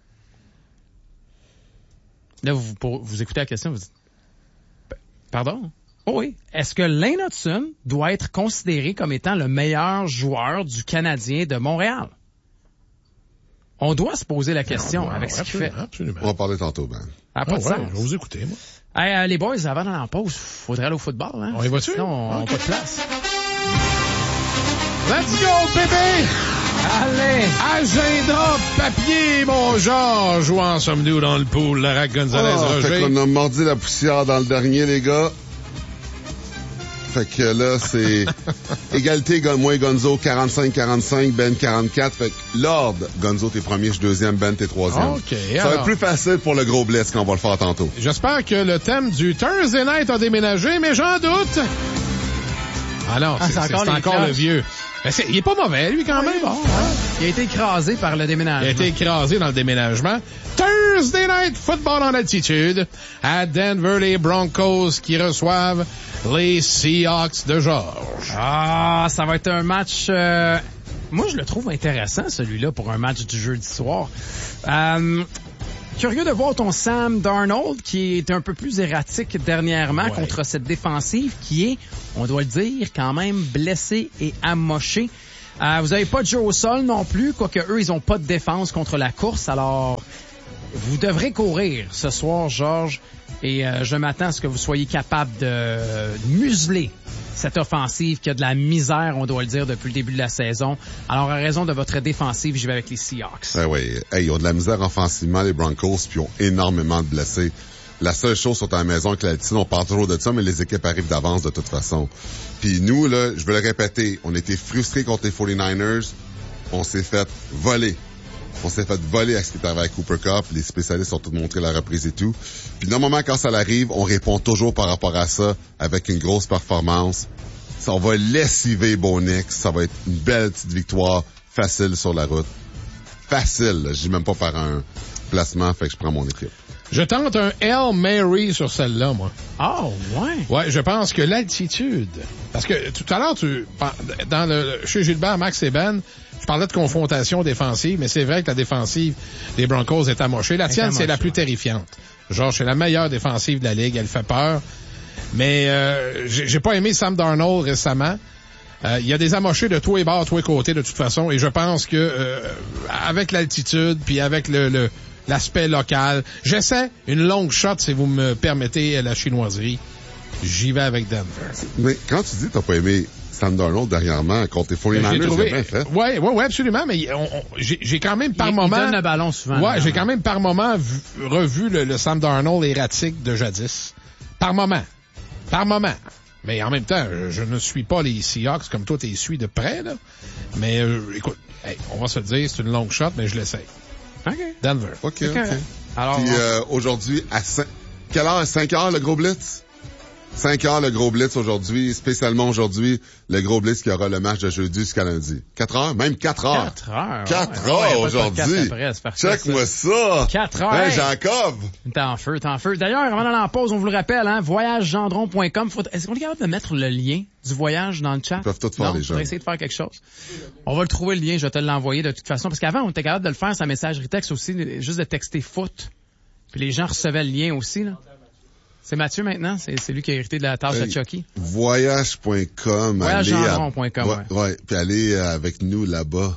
Là, vous, pour, vous écoutez la question, vous dites, pardon? Oh oui. Est-ce que Lane Hudson doit être considéré comme étant le meilleur joueur du Canadien de Montréal? On doit se poser la question avec ce qu'il fait. Absolument, absolument. On va parler tantôt, Ben. Ça n'a pas Ah de ouais, sens. je vais vous écouter, moi. Hey, euh, les boys, avant d'aller en pause, faudrait aller au football. Hein? On y va-tu? Sinon, on n'a Ok. pas de place. Let's go, bébé! Allez! Agenda, papier, mon Georges. Où en sommes-nous dans le pool, Larac Gonzalez Ah, fait Roger? qu'on a mordu la poussière dans le dernier, les gars. Fait que là, c'est égalité, Gon- moi et Gonzo, quarante-cinq quarante-cinq, Ben quarante-quatre. Fait que Lord, Gonzo, t'es premier, je suis deuxième, Ben, t'es troisième. OK, Ça va alors. être plus facile pour le gros blitz qu'on va le faire tantôt. J'espère que le thème du Thursday Night a déménagé, mais j'en doute. Ah non, Ah, c'est c'est c'est- encore c'est les encore cloches. le vieux. Mais c'est- il est pas mauvais, lui, quand même. Bon, hein? Il a été écrasé par le Il déménagement. a été écrasé dans le déménagement. Thursday Night Football en altitude. À Denver, les Broncos qui reçoivent les Seahawks de George. Ah, ça va être un match... euh, moi, je le trouve intéressant, celui-là, pour un match du jeudi soir. Euh, curieux de voir ton Sam Darnold, qui est un peu plus erratique dernièrement Ouais. contre cette défensive qui est, on doit le dire, quand même blessée et amochée. Euh, vous avez pas de jeu au sol non plus, quoique eux, ils ont pas de défense contre la course, alors vous devrez courir ce soir, Georges, et euh, je m'attends à ce que vous soyez capable de euh, museler cette offensive qui a de la misère, on doit le dire, depuis le début de la saison. Alors, à raison de votre défensive, je vais avec les Seahawks. Ben oui. Hey, ils ont de la misère offensivement, les Broncos, puis ils ont énormément de blessés. La seule chose sur ta maison avec l'altitude, on parle toujours de ça, mais les équipes arrivent d'avance de toute façon. Puis nous, là, je veux le répéter, on était frustrés contre les forty-niners. On s'est fait voler. On s'est fait voler avec ce qui est arrivé avec Cooper Cup. Les spécialistes ont tout montré la reprise et tout. Puis normalement, quand ça arrive, on répond toujours par rapport à ça avec une grosse performance. Ça, on va lessiver Bo Nix. Ça va être une belle petite victoire facile sur la route. Facile, je dis même pas par un placement, fait que je prends mon équipe. Je tente un Hail Mary sur celle-là, moi. Oh, ouais. Ouais, je pense que l'altitude... Parce que tout à l'heure, tu dans le chez Gilbert, Max et Ben, je parlais de confrontation défensive, mais c'est vrai que la défensive des Broncos est amochée. La tienne, c'est la plus terrifiante. Genre, c'est la meilleure défensive de la Ligue. Elle fait peur. Mais euh, j'ai, j'ai pas aimé Sam Darnold récemment. Euh, il y a des amochés de tous les bords, tous les côtés, de toute façon. Et je pense que euh, avec l'altitude, puis avec le... le l'aspect local. J'essaie une longue shot, si vous me permettez la chinoiserie. J'y vais avec Denver. Mais quand tu dis que t'as pas aimé Sam Darnold dernièrement contre les forty-niners, trouvé... bien fait. Ouais, ouais, ouais, absolument, mais on, on, j'ai, j'ai quand même par il, moment... Il donne le ballon souvent. Ouais, j'ai quand même par moment vu, revu le, le Sam Darnold erratique de jadis. Par moment. Par moment. Mais en même temps, je, je ne suis pas les Seahawks comme toi, t'es suis de près, là. Mais euh, écoute, hey, on va se le dire, c'est une longue shot, mais je l'essaye. OK. Denver. OK, OK. okay. Alors, Puis euh, aujourd'hui, à cinq... Quelle heure? cinq heures, le gros blitz? cinq heures, le gros blitz aujourd'hui. Spécialement aujourd'hui, le gros blitz qui aura le match de jeudi jusqu'à lundi. quatre heures? Même quatre heures. quatre heures. quatre ouais. heures ouais, aujourd'hui. Check-moi ça. quatre heures. Hein, Jacob? T'es en feu, t'es en feu. D'ailleurs, avant d'aller en pause, on vous le rappelle, hein, voyage gendron point com. Faut... Est-ce qu'on est capable de mettre le lien du voyage dans le chat? Ils peuvent tout faire, non, les gens. On va essayer de faire quelque chose. On va le trouver, le lien. Je vais te l'envoyer de toute façon. Parce qu'avant, on était capable de le faire sa messagerie texte aussi, juste de texter foot. Puis les gens recevaient le lien aussi, là. C'est Mathieu maintenant? C'est, c'est lui qui a hérité de la tâche hey, de Chucky? Voyage point com. voyage gendron point com, ouais. ouais. ouais. Puis aller avec nous là-bas,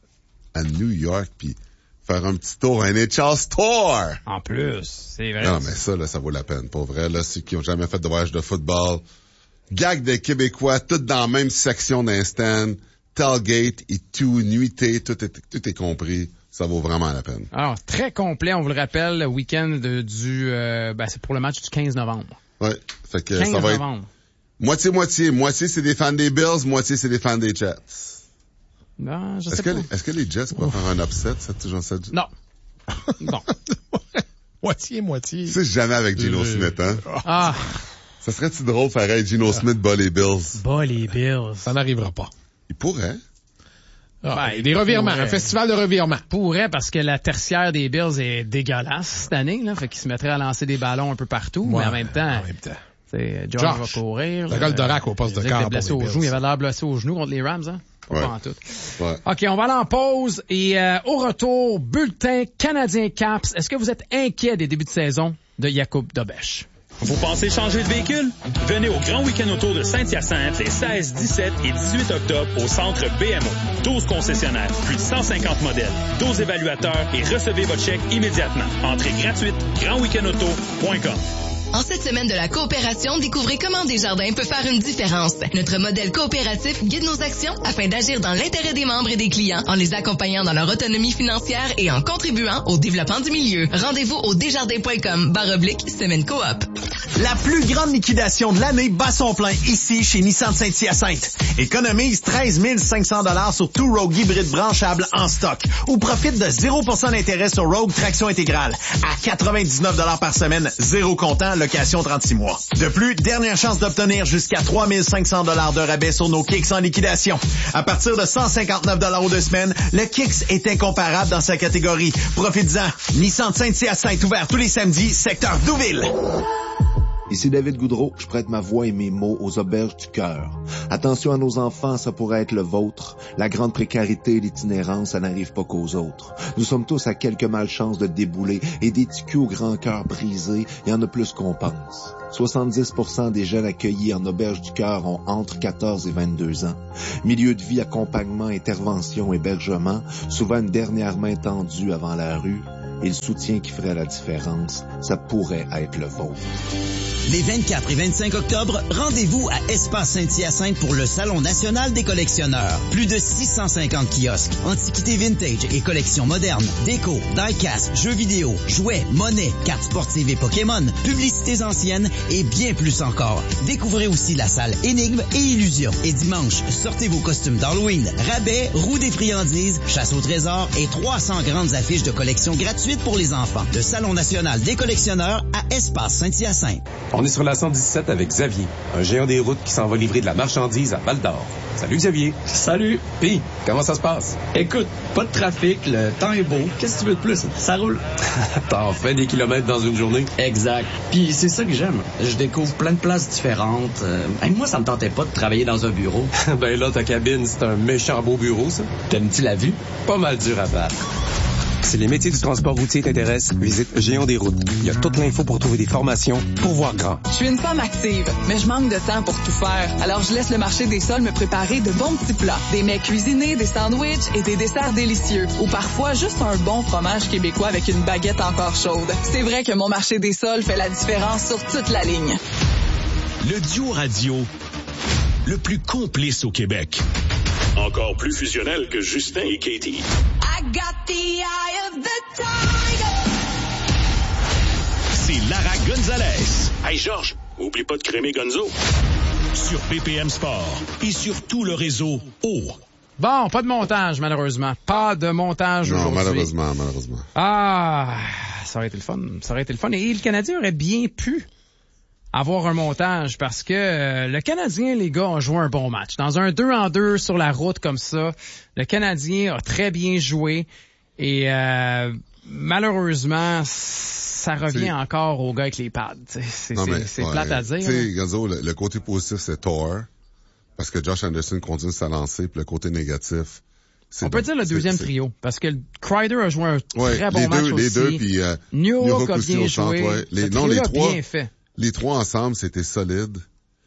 à New York, puis faire un petit tour à N H L Store. En plus, c'est vrai. Non, mais ça, là, ça vaut la peine. Pour vrai, là, ceux qui ont jamais fait de voyage de football, gag des Québécois, tout dans la même section d'un stand, tailgate et tout, nuitée, tout est, tout est compris. Ça vaut vraiment la peine. Alors, très complet, on vous le rappelle, le week-end de, du... Euh, ben, c'est pour le match du quinze novembre. Ouais, fait que quinze ça va novembre. être moitié-moitié. Moitié, c'est des fans des Bills, moitié, c'est des fans des Jets. Non, je est-ce sais que, pas. Est-ce que les Jets pourraient faire un upset, ça, toujours ça? Non. Non. Moitié, moitié. Tu sais, jamais avec Geno euh... Smith, hein? Ah. Ça serait-tu drôle de faire hey, Geno Smith bat les Bills? Bat les Bills. Ça n'arrivera pas. Il pourrait. Ah, ben, des revirements, pourrait. Un festival de revirements. Pourrait, parce que la tertiaire des Bills est dégueulasse cette année, là. Fait qu'ils se mettraient à lancer des ballons un peu partout, ouais, mais en même temps. En même temps. C'est George va courir. Le gars de Dorac au poste de quart. Blessé au genou. Il avait l'air blessé au genou contre les Rams, hein? Ouais. Pas en tout. Ouais. OK, on va aller en pause et euh, au retour, bulletin Canadien Caps. Est-ce que vous êtes inquiet des débuts de saison de Jakub Dobeš? Vous pensez changer de véhicule? Venez au Grand Week-end Auto de Saint-Hyacinthe les seize, dix-sept et dix-huit octobre au centre B M O. douze concessionnaires, plus de cent cinquante modèles, douze évaluateurs et recevez votre chèque immédiatement. Entrée gratuite, grand weekend auto point com. En cette semaine de la coopération, découvrez comment Desjardins peut faire une différence. Notre modèle coopératif guide nos actions afin d'agir dans l'intérêt des membres et des clients, en les accompagnant dans leur autonomie financière et en contribuant au développement du milieu. Rendez-vous au desjardins point com barre oblique semaine coop. La plus grande liquidation de l'année bat son plein ici chez Nissan Saint-Hyacinthe. Économise treize mille cinq cents dollars sur tout Rogue hybride branchable en stock ou profite de zéro pour cent d'intérêt sur Rogue traction intégrale à quatre-vingt-dix-neuf dollars par semaine, zéro comptant, location trente-six mois. De plus, dernière chance d'obtenir jusqu'à trois mille cinq cents dollars de rabais sur nos Kicks en liquidation. À partir de cent cinquante-neuf dollars aux deux semaines, le Kicks est incomparable dans sa catégorie. Profites-en. Nissan Saint-Hyacinthe ouvert tous les samedis, secteur Douville. Ici David Goudreau, je prête ma voix et mes mots aux auberges du cœur. Attention à nos enfants, ça pourrait être le vôtre. La grande précarité et l'itinérance, ça n'arrive pas qu'aux autres. Nous sommes tous à quelques malchances de débouler et des ticus au grand cœur brisé, il y en a plus qu'on pense. soixante-dix pour cent des jeunes accueillis en auberge du cœur ont entre quatorze et vingt-deux ans. Milieu de vie, accompagnement, intervention, hébergement, souvent une dernière main tendue avant la rue. Et le soutien qui ferait la différence, ça pourrait être le vôtre. Les vingt-quatre et vingt-cinq octobre, rendez-vous à Espace Saint-Hyacinthe pour le Salon national des collectionneurs. Plus de six cent cinquante kiosques, antiquités vintage et collections modernes, déco, die-cast, jeux vidéo, jouets, monnaies, cartes sportives et Pokémon, publicités anciennes et bien plus encore. Découvrez aussi la salle Énigmes et Illusions. Et dimanche, sortez vos costumes d'Halloween, rabais, roue des friandises, chasse au trésor et trois cents grandes affiches de collection gratuites pour les enfants. Le Salon national des collectionneurs à Espace Saint-Hyacinthe. On est sur la cent dix-sept avec Xavier, un géant des routes qui s'en va livrer de la marchandise à Val-d'Or. Salut Xavier. Salut. Pis, comment ça se passe? Écoute, pas de trafic, le temps est beau. Qu'est-ce que tu veux de plus? Ça roule. T'en fais des kilomètres dans une journée? Exact. Puis c'est ça que j'aime. Je découvre plein de places différentes. Euh, même moi, ça me tentait pas de travailler dans un bureau. Ben là, ta cabine, c'est un méchant beau bureau, ça. T'aimes-tu la vue? Pas mal dur à battre. Si les métiers du transport routier t'intéressent, visite Géant des routes. Il y a toute l'info pour trouver des formations pour voir grand. Je suis une femme active, mais je manque de temps pour tout faire. Alors je laisse le marché des sols me préparer de bons petits plats. Des mets cuisinés, des sandwichs et des desserts délicieux. Ou parfois juste un bon fromage québécois avec une baguette encore chaude. C'est vrai que mon marché des sols fait la différence sur toute la ligne. Le duo radio le plus complice au Québec. Encore plus fusionnel que Justin et Katie. I got the eye of the tiger. C'est Lara Gonzalez. Hey Georges, oublie pas de crémer Gonzo. Sur B P M Sport et sur tout le réseau O. Bon, pas de montage, malheureusement. Pas de montage non, aujourd'hui. malheureusement, malheureusement. Ah, ça aurait été le fun. Ça aurait été le fun. Et le Canadien aurait bien pu avoir un montage parce que euh, le Canadien, les gars, ont joué un bon match. Dans un deux en deux sur la route comme ça, le Canadien a très bien joué et euh, malheureusement, ça revient c'est... encore aux gars avec les pads. C'est, c'est, mais, c'est ouais, plate à dire. Tu sais, Gonzo, le, le côté positif, c'est Thor, parce que Josh Anderson continue de se lancer, puis le côté négatif, c'est... On peut bon, dire le deuxième c'est, trio, parce que Kreider a joué un ouais, très bon les match deux, aussi. Les deux, puis euh, Newhook a bien joué. Centre, ouais. les, Ce non, les trois, bien fait. Les trois ensemble, c'était solide,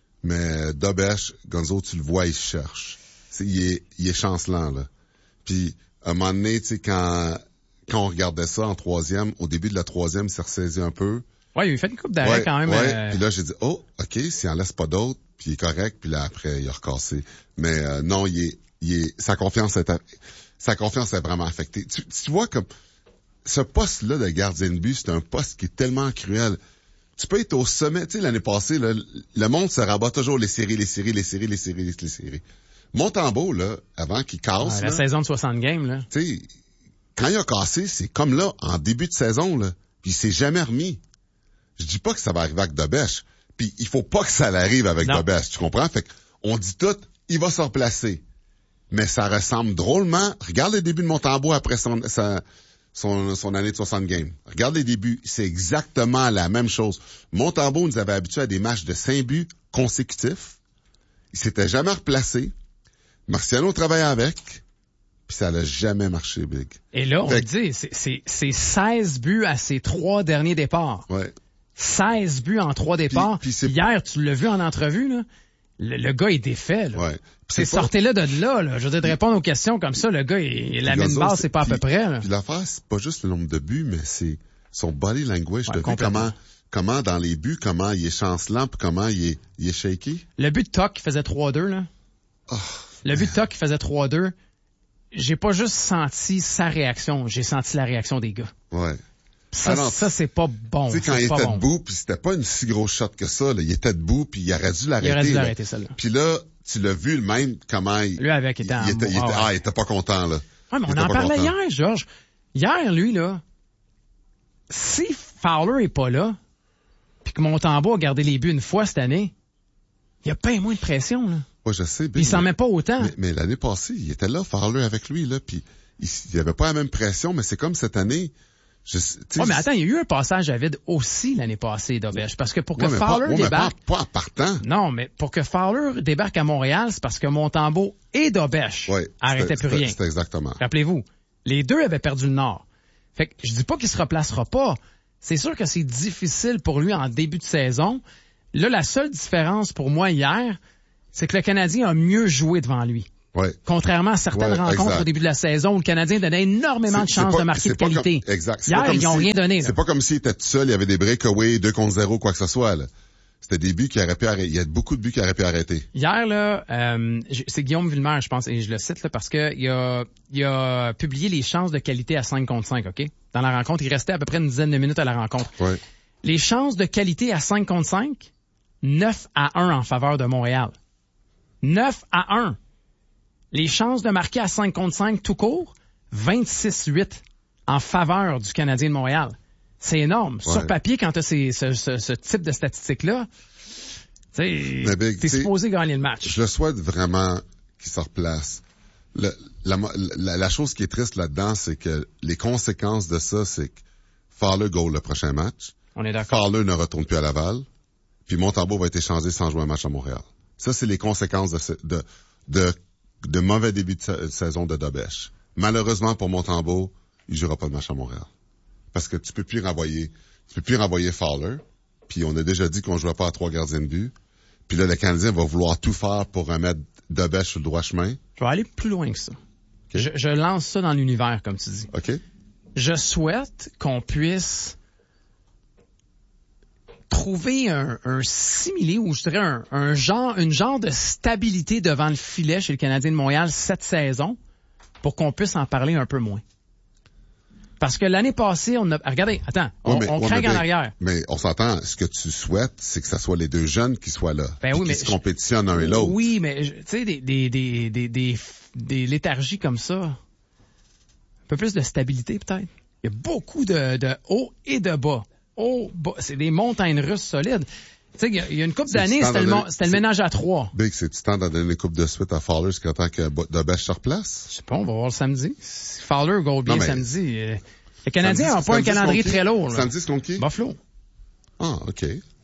mais Dobèche, Gonzo, tu le vois, il cherche. C'est, il est, il est chancelant, là. Puis, à un moment donné, tu sais, quand, quand on regardait ça en troisième, au début de la troisième, il s'est ressaisi un peu. Ouais, il a fait une coupe d'arrêt ouais, quand même. Ouais, euh... puis là, j'ai dit, oh, OK, s'il en laisse pas d'autres, puis il est correct, puis là, après, il a recassé. Mais euh, non, il est, il est, sa confiance est, sa confiance est vraiment affectée. Tu, tu vois comme, ce poste-là de gardien de but, c'est un poste qui est tellement cruel. Tu peux être au sommet. Tu sais, l'année passée, là, le monde se rabat toujours les séries, les séries, les séries, les séries, les séries. Montembeault, là, avant qu'il casse... Ah, la là, saison de soixante games, là. Tu sais, quand il a cassé, c'est comme là, en début de saison, là. Puis il s'est jamais remis. Je dis pas que ça va arriver avec Dobèche. Puis il faut pas que ça l'arrive avec Dobèche. Tu comprends? Fait qu'on dit tout, il va se replacer. Mais ça ressemble drôlement... Regarde le début de Montembeault après son... Sa, Son, son année de soixante games. Regarde les débuts, c'est exactement la même chose. Montembeault nous avait habitués à des matchs de cinq buts consécutifs. Il s'était jamais replacé. Marciano travaillait avec, puis ça n'a jamais marché, Big. Et là, on fait... dit, c'est, c'est, c'est seize buts à ses trois derniers départs. Ouais. seize buts en trois départs. Puis, puis hier, tu l'as vu en entrevue, là. Le, le gars est défait, là. Ouais. C'est pas... sortez-là de là, là. Je veux dire, de répondre aux questions comme ça, le gars, il, la mine basse, c'est pas à peu près, là. Puis l'affaire, c'est pas juste le nombre de buts, mais c'est son body language. Ouais, T'as vu comment, comment dans les buts, comment il est chancelant, puis comment il est, il est shaky? Le but de Tuck qui faisait trois deux, là. Oh. Le but de Tuck qui faisait trois deux, j'ai pas juste senti sa réaction, j'ai senti la réaction des gars. Ouais. Ça, ah ça c'est pas bon. Tu sais, quand il était bon. debout, puis c'était pas une si grosse shot que ça, là. Il était debout, puis il aurait dû l'arrêter. Il aurait dû là. l'arrêter, celle-là. Puis là, tu l'as vu, le même, comment il... Lui, avec, il était en... Il était, il était, ah, ouais. il était pas content, là. Ouais, mais il on en parlait content. hier, Georges. Hier, lui, là, si Fowler est pas là, puis que Montembeault a gardé les buts une fois cette année, il y a pas moins de pression, là. Ouais, je sais. Puis il s'en met pas autant. Mais, mais l'année passée, il était là, Fowler avec lui, là, puis il, il avait pas la même pression, mais c'est comme cette année... Je, ouais, mais attends, il y a eu un passage à vide aussi l'année passée, Dobèche, parce que pour que ouais, Fowler pas, ouais, débarque... Pas, pas en partant. Non, mais pour que Fowler débarque à Montréal, c'est parce que Montembeault et Dobèche ouais, arrêtaient plus rien. C'était exactement. Rappelez-vous, les deux avaient perdu le Nord. Fait que je dis pas qu'il se replacera pas. C'est sûr que c'est difficile pour lui en début de saison. Là, la seule différence pour moi hier, c'est que le Canadien a mieux joué devant lui. Ouais. Contrairement à certaines ouais, rencontres exact. au début de la saison où le Canadien donnait énormément de chances pas, de marquer de qualité. Comme, exact. Hier, ils n'ont si, rien donné. Là. C'est pas comme s'il était tout seul, il y avait des breakaways, deux contre zéro, quoi que ce soit. Là. C'était des buts qui auraient pu arrêter. Il y a beaucoup de buts qui auraient pu arrêter. Hier, là, euh, c'est Guillaume Villemer, je pense, et je le cite là, parce que il a, il a publié les chances de qualité à cinq contre cinq, OK? Dans la rencontre, il restait à peu près une dizaine de minutes à la rencontre. Ouais. Les chances de qualité à cinq contre cinq, neuf à un en faveur de Montréal. neuf à un. Les chances de marquer à cinq contre cinq tout court, vingt-six huit en faveur du Canadien de Montréal. C'est énorme. Ouais. Sur papier, quand tu as ces, ce, ce, ce type de statistiques-là, tu es supposé gagner le match. Je le souhaite vraiment qu'il se replace. Le, la, la, la chose qui est triste là-dedans, c'est que les conséquences de ça, c'est que Fowler goal le prochain match. On est d'accord. Fowler ne retourne plus à Laval. Puis Montembeault va être échangé sans jouer un match à Montréal. Ça, c'est les conséquences de, de, de, de mauvais début de, sa, de saison de Dobèche. Malheureusement pour Montembeault, il jouera pas de match à Montréal. Parce que tu peux plus renvoyer, tu peux plus renvoyer Fowler. Puis on a déjà dit qu'on jouera pas à trois gardiens de but. Puis là, le Canadien va vouloir tout faire pour remettre Dobèche sur le droit chemin. Je vais aller plus loin que ça. Okay. Je, je lance ça dans l'univers, comme tu dis. OK. Je souhaite qu'on puisse trouver un, un similé, ou je dirais un, un genre, une genre de stabilité devant le filet chez le Canadien de Montréal cette saison pour qu'on puisse en parler un peu moins. Parce que l'année passée, on a... Regardez, attends, on, ouais, mais, on ouais, craque mais, en arrière. Mais on s'entend, ce que tu souhaites, c'est que ça soit les deux jeunes qui soient là. Ben oui, qui mais se compétitionnent un et l'autre. Oui, mais tu sais, des, des, des, des, des, des léthargies comme ça, un peu plus de stabilité peut-être. Il y a beaucoup de, de haut et de bas. Haut, bas, c'est des montagnes russes solides. Tu sais, il y, il y a une couple d'années, c'était, le, c'était le ménage à trois. Big, c'est-tu temps d'en donner une coupe de suite à Fowler jusqu'à temps que Dobèche se replace? Je sais pas, on va voir le samedi. Si Fowler goal bien mais... samedi... Euh... Les Canadiens n'ont pas un calendrier très lourd. Samedi, c'est contre qui? Buffalo. Ah, OK.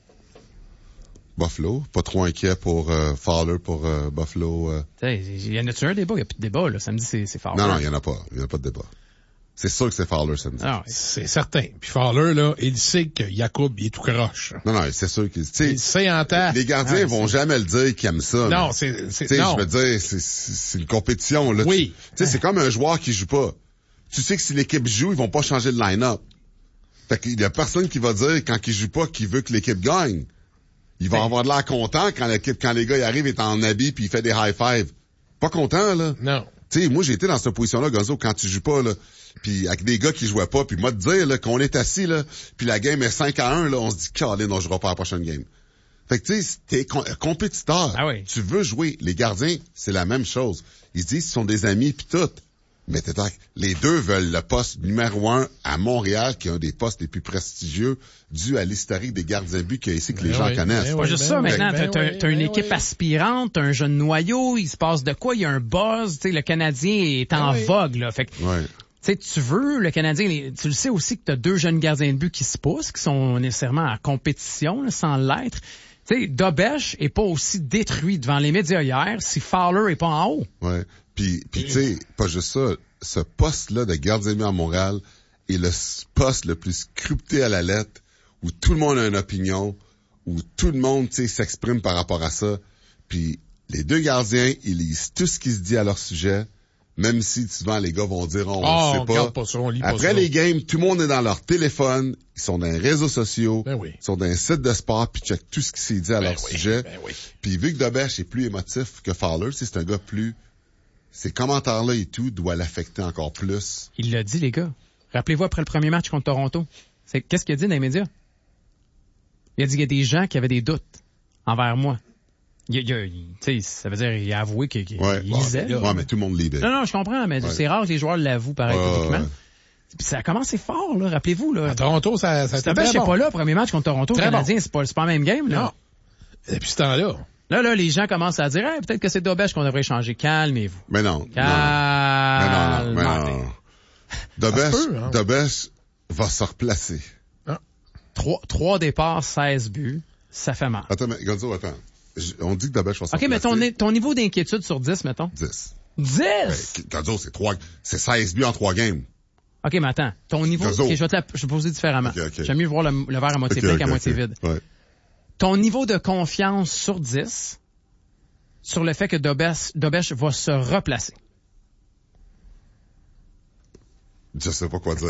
Buffalo. Pas trop inquiet pour euh, Fowler, pour euh, Buffalo. Euh... Il y en a-tu un débat? Il n'y a plus de débat, là. Samedi, c'est, c'est Fowler. Non, non, il n'y en a pas. Il n'y en a pas de débat. C'est sûr que c'est Fowler samedi. Ah, c'est certain. Puis Fowler, là, il sait que Jacob, il est tout croche. Non, non, c'est sûr qu'il... Il sait en temps. Les gardiens ah, vont c'est... jamais le dire qu'ils aiment ça. Non, mais, c'est... c'est t'sais, non. Je veux dire, c'est, c'est, c'est une compétition. Là. Oui. Tu sais, c'est comme un joueur qui joue pas. Tu sais que si l'équipe joue, ils vont pas changer de line-up. Fait qu'il y a personne qui va dire, quand il joue pas, qu'il veut que l'équipe gagne. Il va ben... avoir de l'air content quand l'équipe, quand les gars, ils arrivent, ils sont en habit puis il fait des high-five. Pas content, là. Non. Tu sais, moi, j'ai été dans cette position-là, Gonzo, quand tu joues pas, là. Puis avec des gars qui jouaient pas, puis moi te dire, là, qu'on est assis, là, puis la game est cinq à un, là, on se dit, Caroline, on jouera pas à la prochaine game. Fait que, tu sais, t'es com- compétiteur. Ah oui. Tu veux jouer. Les gardiens, c'est la même chose. Ils se disent, ils sont des amis puis tout. Mais t'es les deux veulent le poste numéro un à Montréal, qui est un des postes les plus prestigieux, dû à l'historique des gardiens de but qu'il y a ici que les ben gens oui, connaissent. Ben c'est pas juste ben ça, ben maintenant. Ben t'as, ben t'as une ben équipe oui. aspirante, t'as un jeune noyau, il se passe de quoi? Il y a un buzz, tu sais, le Canadien est en ben vogue, là. Fait que, ouais. tu sais, tu veux, le Canadien, les, tu le sais aussi que t'as deux jeunes gardiens de but qui se poussent, qui sont nécessairement en compétition, là, sans l'être. Tu sais, Dobèche est pas aussi détruit devant les médias hier si Fowler est pas en haut. Ouais. Puis, puis tu sais, pas juste ça, ce poste-là de gardien de but à Montréal est le poste le plus scripté à la lettre, où tout le monde a une opinion, où tout le monde, tu sais, s'exprime par rapport à ça. Puis les deux gardiens, ils lisent tout ce qui se dit à leur sujet, même si souvent les gars vont dire, oh, on ne oh, sait pas. pas ça, on lit Après pas les ça. games, tout le monde est dans leur téléphone, ils sont dans les réseaux sociaux, ben oui. ils sont dans un site de sport, puis checkent tout ce qui s'est dit à ben leur oui, sujet. Ben oui. Puis vu que Dobèche est plus émotif que Fowler, c'est un gars plus... Ces commentaires-là et tout doivent l'affecter encore plus. Il l'a dit, les gars. Rappelez-vous, après le premier match contre Toronto, c'est qu'est-ce qu'il a dit dans les médias? Il a dit qu'il y a des gens qui avaient des doutes envers moi. Il, il, il, tu sais, ça veut dire qu'il a avoué qu'il, qu'il ouais, lisait. Ouais, mais tout le monde lisait. Non, non, je comprends, mais ouais. c'est rare que les joueurs l'avouent pareil ouais, publiquement. Ouais. Puis ça a commencé fort, là, rappelez-vous. Là. À Toronto, ça, ça a été très bon. bon. pas là, premier match contre Toronto, très le Canadien, bon. c'est pas, c'est pas la même game. Là. Non. Et puis ce temps-là... Là, là, les gens commencent à dire, hey, peut-être que c'est Dobèche qu'on devrait changer. Calmez-vous. Mais non. Calmez-vous. Mais non, non, mais non. Dobèche, hein. Dobèche va se replacer. Ah. Trois, trois départs, seize buts. Ça fait mal. Attends, mais, Gonzo, attends. On dit que Dobèche va se okay, replacer. OK, mais ton, ton niveau d'inquiétude sur dix, mettons. dix. dix? Ben, Gonzo, c'est trois, c'est seize buts en trois games. OK, mais attends. Ton niveau, okay, je vais te la, je vais poser différemment. Okay, okay. J'aime mieux voir le, le verre à moitié okay, plein okay, qu'à moitié okay. vide. Ouais. Ton niveau de confiance sur dix, sur le fait que Dobèche, Dobèche va se replacer. Je sais pas quoi dire.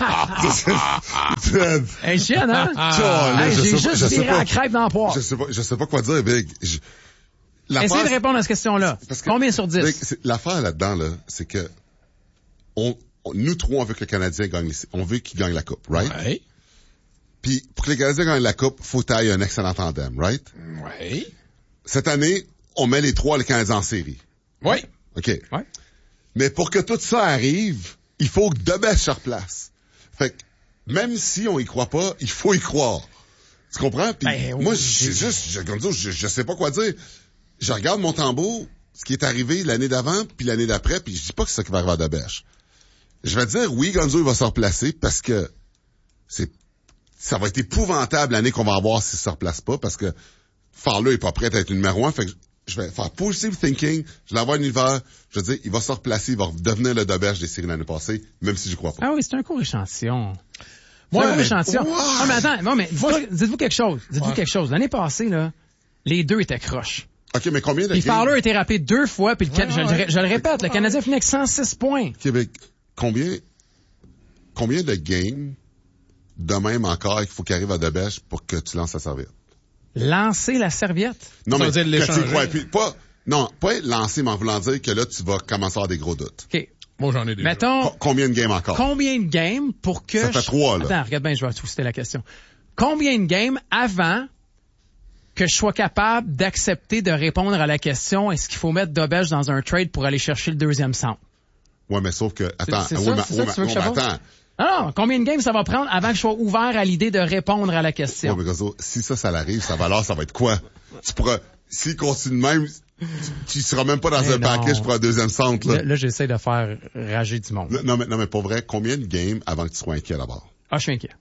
Hey, chienne, hein? Ah, hey, j'ai sais juste pas, viré à crêpe dans le poire. Je sais pas, je sais pas quoi dire, Big. Je... Essayez de répondre à cette question-là. Que, combien sur dix? Big, l'affaire là-dedans, là, c'est que on, on, nous trois, on veut que le Canadien gagne, on veut qu'il gagne la Coupe, right? Ouais. Puis, pour que les Canadiens gagnent la Coupe, faut tailler un excellent tandem, right? Oui. Cette année, on met les trois, les Canadiens en série. Oui. OK. Ouais. Mais pour que tout ça arrive, il faut que Dobèche se replace. Fait que même si on y croit pas, il faut y croire. Tu comprends? Puis Ben, moi, oui, c'est juste, je, Gonzo, je, je sais pas quoi dire. Je regarde mon tambour, ce qui est arrivé l'année d'avant, puis l'année d'après, puis je dis pas que c'est ça qui va arriver à Dobèche. Je vais te dire, oui, Gonzo, il va se replacer parce que c'est, ça va être épouvantable l'année qu'on va avoir s'il se replace pas, parce que Fowler est pas prêt à être le numéro un, fait que je vais faire positive thinking, je l'envoie un hiver, je veux dire, il va se replacer, il va devenir le Dobèche des séries l'année passée, même si je crois pas. Ah oui, c'est un court échantillon. Moi, c'est un court mais- échantillon. Wow. Ah, mais attends, non, mais dites-vous, dites-vous quelque chose. Dites-vous Ouais. quelque chose. L'année passée, là, les deux étaient croches. OK, mais combien de Puis games? Fowler a été rappelé deux fois, puis le Can- Ouais, je, le- ouais. je le répète, le Canadien finit avec cent six points. Québec, combien, combien de games de même encore qu'il faut qu'il arrive à Dobèche pour que tu lances la serviette? Lancer la serviette. Non, Ça mais veut dire que tu l'échanger. crois, puis pas, non, pas lancer, mais en voulant dire que là, tu vas commencer à avoir des gros doutes. OK. Moi, j'en ai déjà. Mettons, Co- combien de games encore? combien de games pour que... Ça fait je- trois, là. Attends, regarde bien, je vais twister la question. Combien de games avant que je sois capable d'accepter de répondre à la question est-ce qu'il faut mettre Dobèche dans un trade pour aller chercher le deuxième centre? Ouais, mais sauf que, attends, c'est oui, ça, mais, c'est ça oui, que tu veux mais- que je oui, mais fasse? attends. Ah non, combien de games ça va prendre avant que je sois ouvert à l'idée de répondre à la Ouais, question? mais Gonzo, si ça, ça l'arrive, sa valeur, ça va être quoi? Tu pourras, s'il continue de même, tu, tu seras même pas dans Mais un non. package pour un deuxième centre, là. Là, là, j'essaie de faire rager du monde. Non, mais, non, mais pour vrai, combien de games avant que tu sois inquiet d'abord? Ah, je suis inquiet.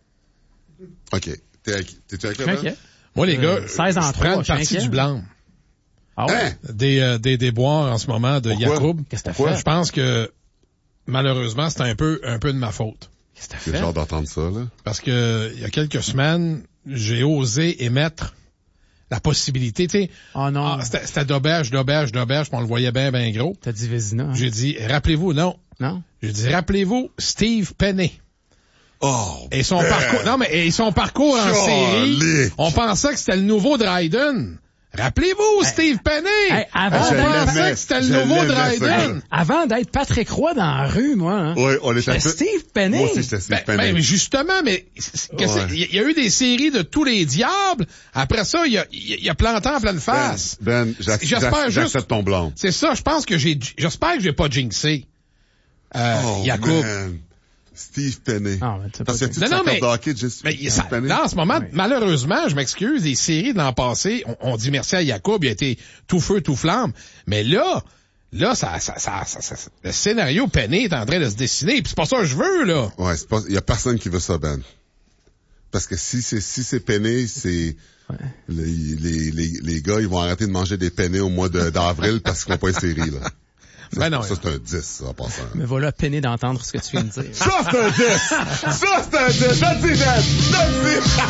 OK. T'es, inqui- t'es-tu inquiet, Je suis Ben? inquiet. Moi, les Euh, gars, seize en je trois, prends une je suis partie inquiet. du blanc. Ah ouais? Hein? Des, euh, des déboires en ce moment de Pourquoi? Yacoub. Qu'est-ce que t'as Pourquoi? fait? Je pense que, malheureusement, c'est un peu, un peu de ma faute. Qu'est-ce que t'as J'ai fait? genre d'entendre ça, là. Parce que, il y a quelques semaines, j'ai osé émettre la possibilité, tu sais. Oh non. Ah, c'était, c'était d'auberge, d'auberge, d'auberge, puis on le voyait bien, bien gros. T'as dit Vézina, hein? J'ai dit, rappelez-vous, non. Non? J'ai dit, rappelez-vous, Steve Penney. Oh! Et son ben. parcours, non, mais et son parcours en série, Calique. on pensait que c'était le nouveau Dryden. Rappelez-vous, Steve Penney! hey, avant on je pensait l'aimais. que c'était Je le nouveau l'aimais, Dryden. Avant d'être Patrick Roy dans la rue, moi, hein? Oui, on était J'étais tous- Steve Penney. Moi aussi, j'étais Steve Ben, Penney. ben, mais justement, mais c'est- que c'est- Ouais. il y a eu des séries de tous les diables. Après ça, il y a, il y a planté en pleine face. Ben, ben, j'ac- J'espère j'ac- juste- j'accepte ton blâme. C'est ça, je pense que j'ai, j'espère que j'ai pas jinxé. Euh, Oh, Yacoub. man. Steve Penney. Ah, mais t'as Parce pas que tu Non, sais, non, la mais- carte de hockey, juste Mais Steve ça, Penney. là, en ce moment, Oui. malheureusement, je m'excuse, les séries de l'an passé, on, on dit merci à Yacoub, il a été tout feu, tout flamme. Mais là, là, ça, ça, ça, ça, ça- le scénario Penney est en train de se dessiner, puis c'est pas ça que je veux, là. Ouais, c'est pas, il y a personne qui veut ça, Ben. Parce que si c'est, si c'est Penney, c'est, les, les, les, les gars, ils vont arrêter de manger des Penney au mois de, d'avril parce qu'ils font pas une série, là. Ça, Ben non, ça, c'est un dix, ça, en passant. Me voilà peiné d'entendre ce que tu viens de dire. Ça, c'est un dix! Ça, c'est un dix! Je le dis, Ben! Je le dis!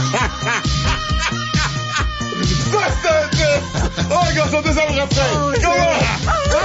Ça, c'est un dix! Oh, les gars, son deuxième refrain! Comment?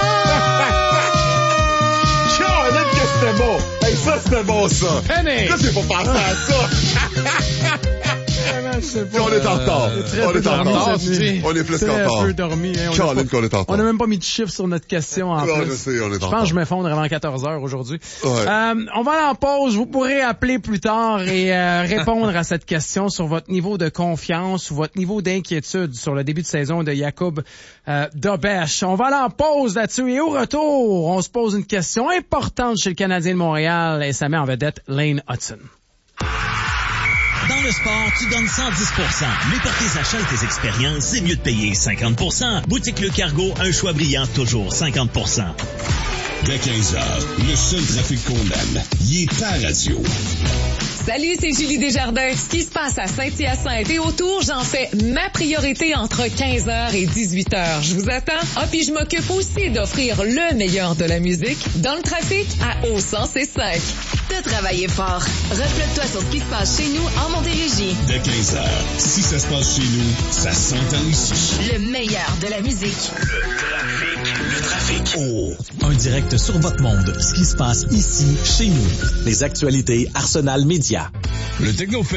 Charlotte, que c'était bon! Hey, ça, c'était bon, ça! Penney! Pourquoi j'ai pas pensé à ça? Puis on est en retard. Très On peu est en dormi retard. cette nuit. On est plus Très qu'en retard. peu dormi, hein. On a Caroline, pas- qu'on est en retard. On n'a même pas mis de chiffres sur notre question en Non, plus. je sais, on est en Je pense retard. que je m'effondre avant quatorze heures aujourd'hui. Ouais. Euh, on va aller en pause. Vous pourrez appeler plus tard et euh, répondre à cette question sur votre niveau de confiance ou votre niveau d'inquiétude sur le début de saison de Yacoub euh, Dobèche. On va aller en pause là-dessus et au retour, on se pose une question importante chez le Canadien de Montréal et ça met en vedette Lane Hudson. Dans le sport, tu donnes cent dix pour cent. Mais pour tes achats et tes expériences, c'est mieux de payer cinquante pour cent. Boutique Le Cargo, un choix brillant, toujours cinquante pour cent. Dès quinze heures, le seul trafic qu'on aime, il est à radio. Salut, c'est Julie Desjardins. Ce qui se passe à Saint-Hyacinthe et autour, j'en fais ma priorité entre quinze heures et dix-huit heures. Je vous attends. Ah, puis je m'occupe aussi d'offrir le meilleur de la musique dans le trafic à O cent cinq. T'as travaillé fort. Reflète-toi sur ce qui se passe chez nous en Montérégie. Dès quinze heures, si ça se passe chez nous, ça s'entend ici. Le meilleur de la musique. Le trafic. Oh! Un direct sur votre monde. Ce qui se passe ici, chez nous. Les actualités Arsenal Média. Le Techno